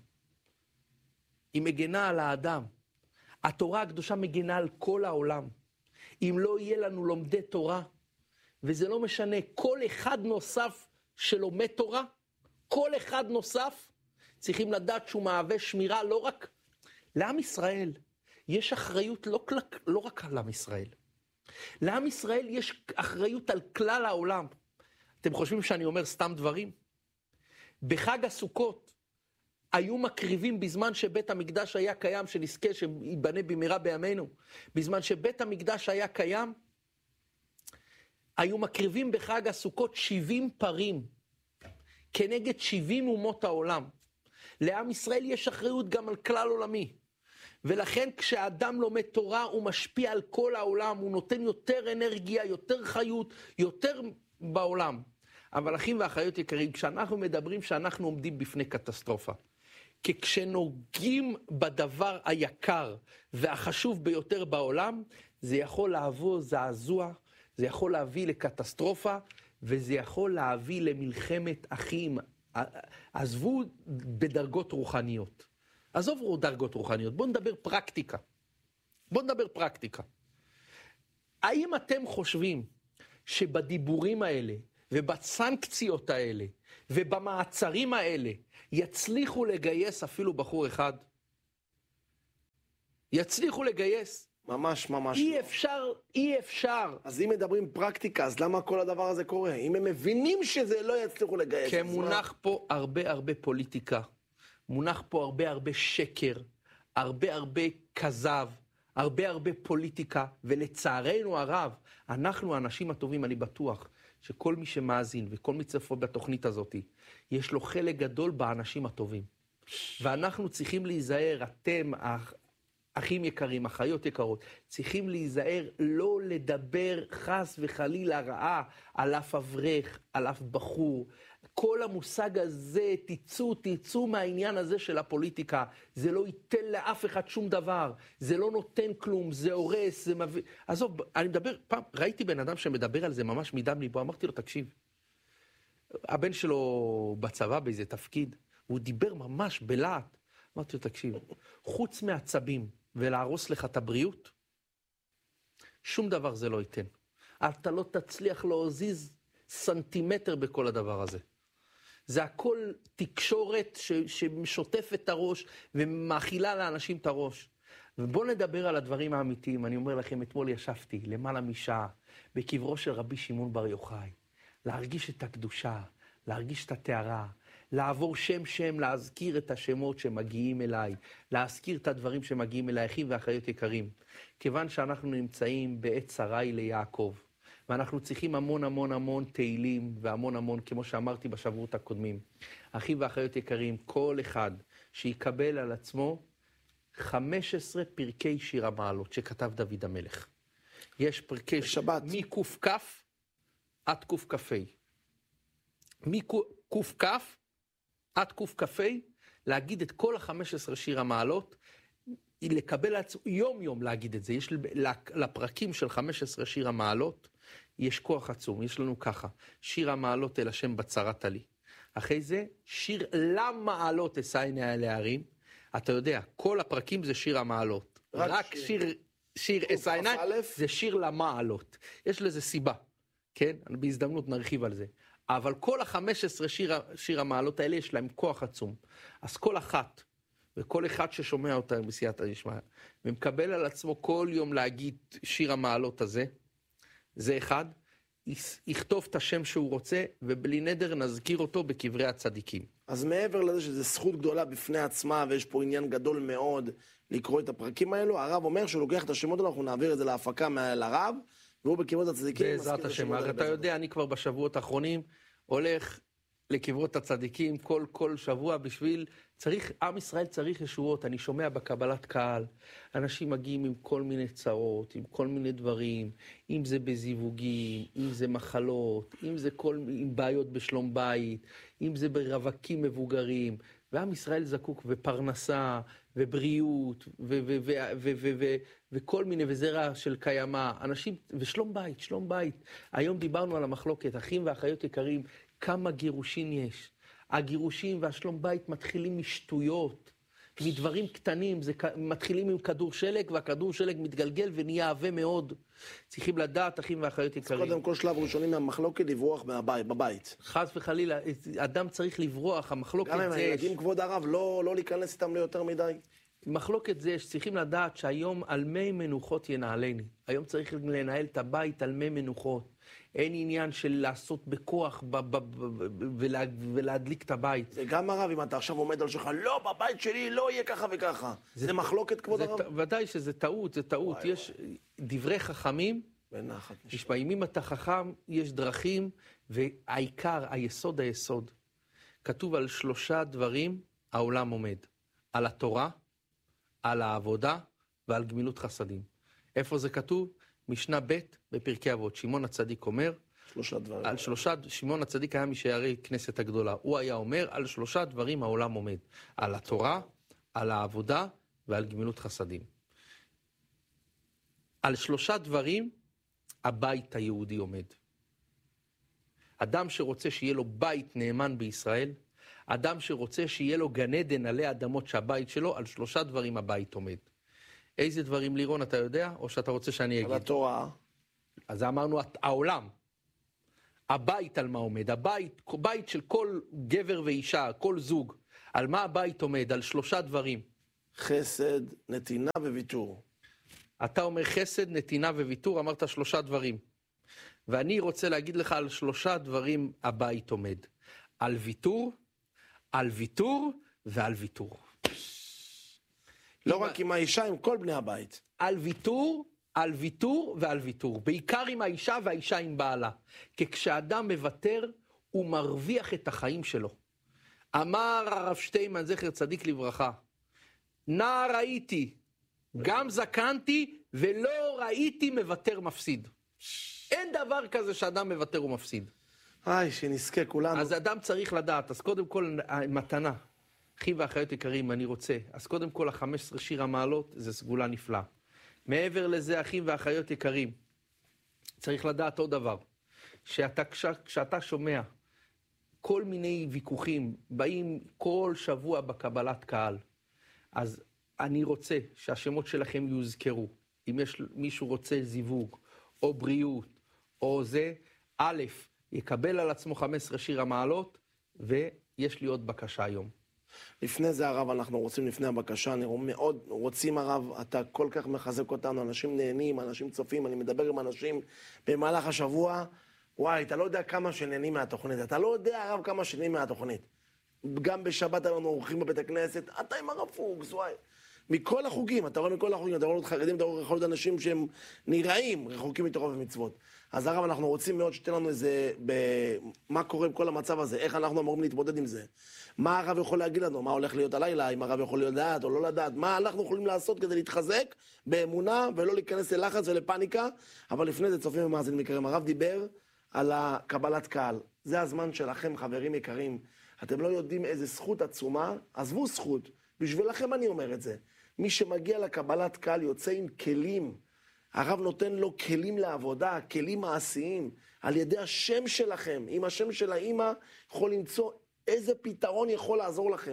Speaker 1: היא מגנה על האדם. התורה הקדושה מגנה על כל העולם. אם לא יהיה לנו לומדי תורה, וזה לא משנה, כל אחד נוסף שלומד תורה, כל אחד נוסף, צריכים לדעת שהוא מהווה שמירה לא רק לעם ישראל. יש אחריות לא, לא רק על עם ישראל. לעם ישראל יש אחריות על כלל העולם. אתם חושבים שאני אומר סתם דברים? בחג הסוכות היו מקריבים בזמן שבית המקדש היה קיים, שנזכה שיבנה במהרה בימינו. בזמן שבית המקדש היה קיים, היו מקריבים בחג הסוכות שבעים פרים, כנגד שבעים אומות העולם. לעם ישראל יש אחריות גם על כלל עולמי. ולכן כשאדם לומד תורה הוא משפיע על כל העולם, הוא נותן יותר אנרגיה, יותר חיות, יותר בעולם. אבל אחים ואחיות יקרים, כשאנחנו מדברים שאנחנו עומדים בפני קטסטרופה, כי כשנוגעים בדבר היקר והחשוב ביותר בעולם, זה יכול לעבור זעזוע, זה יכול להביא לקטסטרופה, וזה יכול להביא למלחמת אחים. עזבו בדרגות רוחניות. עזוב דרגות רוחניות, בואו נדבר פרקטיקה. בואו נדבר פרקטיקה. האם אתם חושבים שבדיבורים האלה, ובסנקציות האלה, ובמעצרים האלה, יצליחו לגייס אפילו בחור אחד? יצליחו לגייס?
Speaker 2: ממש, ממש
Speaker 1: אי
Speaker 2: לא.
Speaker 1: אפשר, אי אפשר.
Speaker 2: אז אם מדברים פרקטיקה, אז למה כל הדבר הזה קורה? אם הם מבינים שזה לא יצליחו לגייס.
Speaker 1: כי מונח פה הרבה הרבה פוליטיקה. מונח פה הרבה הרבה שקר, הרבה הרבה כזב, הרבה הרבה פוליטיקה, ולצערנו הרב, אנחנו האנשים הטובים, אני בטוח, שכל מי שמאזין וכל מי צפה בתוכנית הזאת, יש לו חלק גדול באנשים הטובים. ואנחנו צריכים להיזהר, אתם, אחים יקרים, אחיות יקרות, צריכים להיזהר לא לדבר חס וחלילה רעה על אף אברך, על אף בחור. כל המושג הזה, תיצאו, תיצאו מהעניין הזה של הפוליטיקה. זה לא ייתן לאף אחד שום דבר. זה לא נותן כלום, זה הורס, זה מביא... עזוב, אני מדבר, פעם, ראיתי בן אדם שמדבר על זה ממש מדם ליבו, אמרתי לו, תקשיב, הבן שלו בצבא באיזה תפקיד, הוא דיבר ממש בלהט. אמרתי לו, תקשיב, חוץ מעצבים ולהרוס לך את הבריאות, שום דבר זה לא ייתן. אתה לא תצליח להוזיז סנטימטר בכל הדבר הזה. זה הכל תקשורת ש, ששוטפת את הראש ומאכילה לאנשים את הראש. ובואו נדבר על הדברים האמיתיים. אני אומר לכם, אתמול ישבתי למעלה משעה בקברו של רבי שמעון בר יוחאי, להרגיש את הקדושה, להרגיש את התארה, לעבור שם שם, להזכיר את השמות שמגיעים אליי, להזכיר את הדברים שמגיעים אליי, אחים ואחיות יקרים. כיוון שאנחנו נמצאים בעת שרי ליעקב, ואנחנו צריכים המון המון המון תהילים, והמון המון, כמו שאמרתי בשבועות הקודמים. אחים ואחיות יקרים, כל אחד שיקבל על עצמו חמש עשרה פרקי שיר המעלות שכתב דוד המלך. יש פרקי
Speaker 2: שבת.
Speaker 1: מק"כ עד ק"כ. מק"כ עד ק"כ, להגיד את כל ה-חמש עשרה שיר המעלות, לקבל עצמו, יום יום להגיד את זה. יש לפרקים של חמש עשרה שיר המעלות, יש כוח עצום. יש לנו ככה, שיר המעלות אל השם בצרת לי. אחרי זה, שיר למעלות אשא עיני אל ההרים. אתה יודע, כל הפרקים זה שיר המעלות. רק, רק שיר, שיר אשא עיני זה שיר למעלות. יש לזה סיבה, כן? בהזדמנות נרחיב על זה. אבל כל ה-חמש עשרה שיר, שיר המעלות האלה יש להם כוח עצום. אז כל אחת, וכל אחד ששומע אותה בסייעתא דשמיא, ומקבל על עצמו כל יום להגיד שיר המעלות הזה, זה אחד, יכתוב את השם שהוא רוצה, ובלי נדר נזכיר אותו בקברי הצדיקים.
Speaker 2: אז מעבר לזה שזו זכות גדולה בפני עצמה, ויש פה עניין גדול מאוד לקרוא את הפרקים האלו, הרב אומר שהוא לוקח את השמות האלו, אנחנו נעביר את זה להפקה לרב, והוא בקברות הצדיקים.
Speaker 1: בעזרת השם, אתה יודע, אני כבר בשבועות האחרונים הולך לקברות הצדיקים כל, כל שבוע בשביל, צריך, עם ישראל צריך ישועות. אני שומע בקבלת קהל, אנשים מגיעים עם כל מיני צרות, עם כל מיני דברים, אם זה בזיווגים, אם זה מחלות, אם זה כל, עם בעיות בשלום בית, אם זה ברווקים מבוגרים, ועם ישראל זקוק בפרנסה, ובריאות, ו- ו- ו- ו- ו- ו- וכל מיני, וזרע של קיימה, אנשים, ושלום בית, שלום בית. היום דיברנו על המחלוקת, אחים ואחיות יקרים, כמה גירושים יש. הגירושים והשלום בית מתחילים משטויות, מדברים קטנים, זה מתחילים עם כדור שלג, והכדור שלג מתגלגל ונהיה עבה מאוד. צריכים לדעת, אחים ואחיות יקרים.
Speaker 2: קודם כל שלב ראשוני מהמחלוקת, לברוח מהבית, בבית.
Speaker 1: חס וחלילה, אדם צריך לברוח, המחלוקת זה...
Speaker 2: גם אם הילדים כבוד הרב, לא, לא להיכנס איתם ליותר מדי.
Speaker 1: מחלוקת זה שצריכים לדעת שהיום על מי מנוחות ינהלני. היום צריך לנהל את הבית על מי מנוחות. אין עניין של לעשות בכוח ב- ב- ב- ולה, ולהדליק את הבית.
Speaker 2: זה גם הרב, אם אתה עכשיו עומד על שלך, לא, בבית שלי לא יהיה ככה וככה. זה, זה מחלוקת כבוד
Speaker 1: זה
Speaker 2: הרב?
Speaker 1: ת, ודאי שזה טעות, זה טעות. וואי, יש וואי. דברי חכמים, נשמעים. אם אתה חכם, יש דרכים, והעיקר, היסוד היסוד, כתוב על שלושה דברים, העולם עומד. על התורה, על העבודה ועל גמילות חסדים. איפה זה כתוב? משנה ב' בפרקי אבות. שמעון הצדיק אומר,
Speaker 2: שלושה דברים.
Speaker 1: על שלושה, שמעון הצדיק היה משערי כנסת הגדולה. הוא היה אומר, על שלושה דברים העולם עומד. על התורה, על העבודה ועל גמילות חסדים. על שלושה דברים הבית היהודי עומד. אדם שרוצה שיהיה לו בית נאמן בישראל, אדם שרוצה שיהיה לו גן עדן עלי אדמות שהבית שלו, על שלושה דברים הבית עומד. איזה דברים, לירון, אתה יודע? או שאתה רוצה שאני אגיד?
Speaker 2: על התורה.
Speaker 1: אז אמרנו, העולם. הבית על מה עומד? הבית, בית של כל גבר ואישה, כל זוג. על מה הבית עומד? על שלושה דברים.
Speaker 2: חסד, נתינה וויתור.
Speaker 1: אתה אומר חסד, נתינה וויתור, אמרת שלושה דברים. ואני רוצה להגיד לך על שלושה דברים הבית עומד. על ויתור, על ויתור ועל ויתור.
Speaker 2: לא רק עם האישה, עם כל בני הבית.
Speaker 1: על ויתור, על ויתור ועל ויתור. בעיקר עם האישה והאישה עם בעלה. כי כשאדם מוותר, הוא מרוויח את החיים שלו. אמר הרב שטיינמן, זכר צדיק לברכה, נער הייתי, גם זקנתי, ולא ראיתי מוותר מפסיד. אין דבר כזה שאדם מוותר ומפסיד.
Speaker 2: איי, שנזכה כולנו.
Speaker 1: אז אדם צריך לדעת, אז קודם כל מתנה. אחים ואחיות יקרים, אני רוצה. אז קודם כל, ה-חמש עשרה שיר המעלות, זה סגולה נפלאה. מעבר לזה, אחים ואחיות יקרים, צריך לדעת עוד דבר, שאתה, כש, כשאתה שומע כל מיני ויכוחים, באים כל שבוע בקבלת קהל, אז אני רוצה שהשמות שלכם יוזכרו. אם יש מישהו רוצה זיווג, או בריאות, או זה, א', יקבל על עצמו חמש עשרה שיר המעלות, ויש לי עוד בקשה היום.
Speaker 2: לפני זה הרב, אנחנו רוצים לפני הבקשה, אני מאוד רוצים הרב, אתה כל כך מחזק אותנו, אנשים נהנים, אנשים צופים, אני מדבר עם אנשים במהלך השבוע, וואי, אתה לא יודע כמה שנהנים מהתוכנית, אתה לא יודע הרב כמה שנהנים מהתוכנית. גם בשבת אנחנו אורחים בבית הכנסת, אתה עם הרב פוקס, וואי. מכל החוגים, אתה רואה מכל החוגים, אתה רואה עוד חרדים, אתה רואה עוד אנשים שהם נראים, רחוקים מתורה ומצוות. אז הרב, אנחנו רוצים מאוד שתן לנו איזה, ב... מה קורה עם כל המצב הזה, איך אנחנו אמורים להתמודד עם זה. מה הרב יכול להגיד לנו, מה הולך להיות הלילה, אם הרב יכול לדעת או לא לדעת, מה אנחנו יכולים לעשות כדי להתחזק באמונה ולא להיכנס ללחץ ולפניקה, אבל לפני זה צופים ומאזינים יקרים, הרב דיבר על הקבלת קהל. זה הזמן שלכם, חברים יקרים. אתם לא יודעים איזה זכות עצומה, עזבו זכות, בשבילכם אני אומר את זה. מי שמגיע לקבלת קהל יוצא עם כלים, הרב נותן לו כלים לעבודה, כלים מעשיים, על ידי השם שלכם, עם השם של האמא יכול למצוא איזה פתרון יכול לעזור לכם.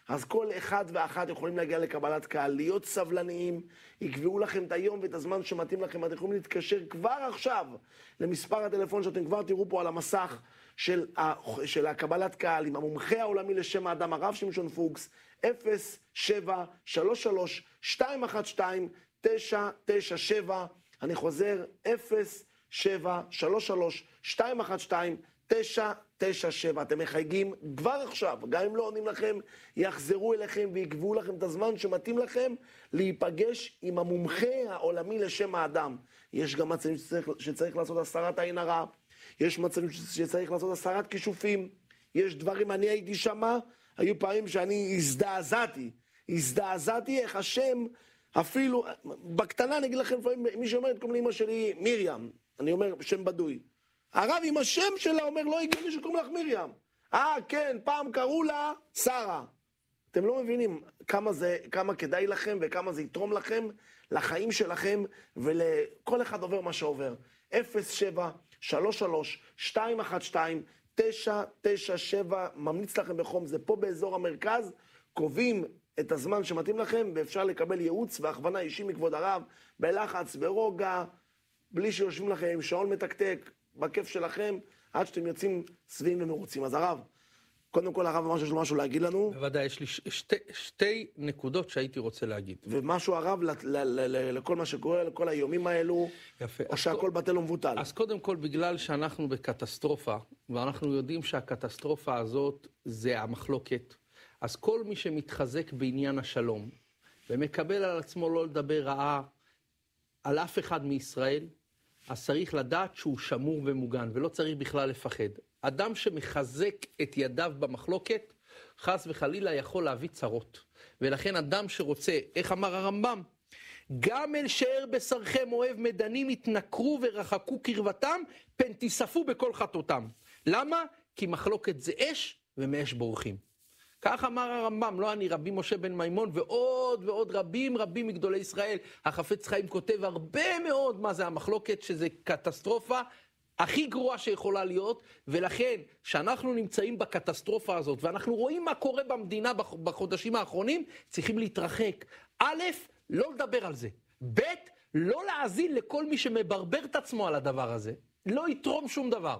Speaker 2: אז כל אחד ואחת יכולים להגיע לקבלת קהל, להיות סבלניים, יקבעו לכם את היום ואת הזמן שמתאים לכם, אתם יכולים להתקשר כבר עכשיו למספר הטלפון שאתם כבר תראו פה על המסך של, ה... של הקבלת קהל, עם המומחה העולמי לשם האדם, הרב שמשון פוקס, אפס שבע שלוש שלוש שתיים אחת שתיים תשע תשע שבע, אני חוזר, אפס שבע שלוש שלוש שתיים אחת שתיים תשע תשע שבע, אתם מחייגים כבר עכשיו, גם אם לא עונים לכם, יחזרו אליכם ויקבעו לכם את הזמן שמתאים לכם להיפגש עם המומחה העולמי לשם האדם. יש גם מצבים שצריך, שצריך לעשות הסרת עין הרע, יש מצבים שצריך לעשות הסרת כישופים, יש דברים, אני הייתי שמה, היו פעמים שאני הזדעזעתי, הזדעזעתי איך השם, אפילו, בקטנה אני אגיד לכם, לפעמים מי שאומרת קוראים לאמא שלי מרים, אני אומר שם בדוי, הרב עם השם שלה אומר לא הגיוני שקוראים לך מרים. אה כן, פעם קראו לה שרה. אתם לא מבינים כמה זה, כמה כדאי לכם וכמה זה יתרום לכם לחיים שלכם ולכל אחד עובר מה שעובר. אפס שבע שלוש שלוש שתיים אחת שתיים תשע תשע שבע, ממליץ לכם בחום, זה פה באזור המרכז, קובעים את הזמן שמתאים לכם ואפשר לקבל ייעוץ והכוונה אישי מכבוד הרב, בלחץ, ברוגע, בלי שיושבים לכם עם שעון מתקתק, בכיף שלכם, עד שאתם יוצאים שבעים ומרוצים. אז הרב, קודם כל הרב ממש יש לו משהו להגיד לנו.
Speaker 1: בוודאי, יש לי שתי, שתי נקודות שהייתי רוצה להגיד.
Speaker 2: ומשהו הרב ל, ל, ל, ל, לכל מה שקורה, לכל האיומים האלו,
Speaker 1: יפה.
Speaker 2: או שהכל בטל ומבוטל.
Speaker 1: אז קודם כל, בגלל שאנחנו בקטסטרופה, ואנחנו יודעים שהקטסטרופה הזאת זה המחלוקת, אז כל מי שמתחזק בעניין השלום, ומקבל על עצמו לא לדבר רעה על אף אחד מישראל, אז צריך לדעת שהוא שמור ומוגן, ולא צריך בכלל לפחד. אדם שמחזק את ידיו במחלוקת, חס וחלילה יכול להביא צרות. ולכן אדם שרוצה, איך אמר הרמב"ם? גם אל שער בשרכם אוהב מדנים התנכרו ורחקו קרבתם, פן תיספו בכל חטאותם. למה? כי מחלוקת זה אש ומאש בורחים. כך אמר הרמב"ם, לא אני, רבי משה בן מימון, ועוד ועוד רבים רבים מגדולי ישראל. החפץ חיים כותב הרבה מאוד מה זה המחלוקת, שזה קטסטרופה הכי גרועה שיכולה להיות, ולכן שאנחנו נמצאים בקטסטרופה הזאת, ואנחנו רואים מה קורה במדינה בחודשים האחרונים, צריכים להתרחק. א', לא לדבר על זה. ב', לא להאזין לכל מי שמברבר את עצמו על הדבר הזה. לא יתרום שום דבר.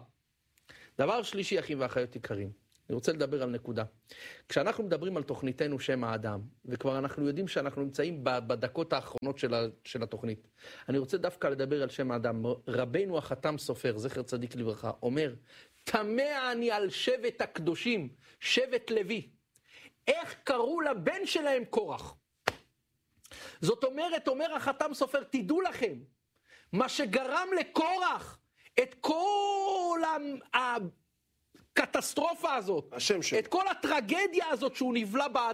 Speaker 1: דבר שלישי, אחים ואחיות יקרים. אני רוצה לדבר על נקודה. כשאנחנו מדברים על תוכניתנו שם האדם, וכבר אנחנו יודעים שאנחנו נמצאים בדקות האחרונות של, ה, של התוכנית, אני רוצה דווקא לדבר על שם האדם. רבנו החתם סופר, זכר צדיק לברכה, אומר, תמה אני על שבט הקדושים, שבט לוי. איך קראו לבן שלהם קורח? זאת אומרת, אומר החתם סופר, תדעו לכם, מה שגרם לקורח את כל ה... הקטסטרופה הזאת,
Speaker 2: השם שם.
Speaker 1: את כל הטרגדיה הזאת שהוא נבלע בה,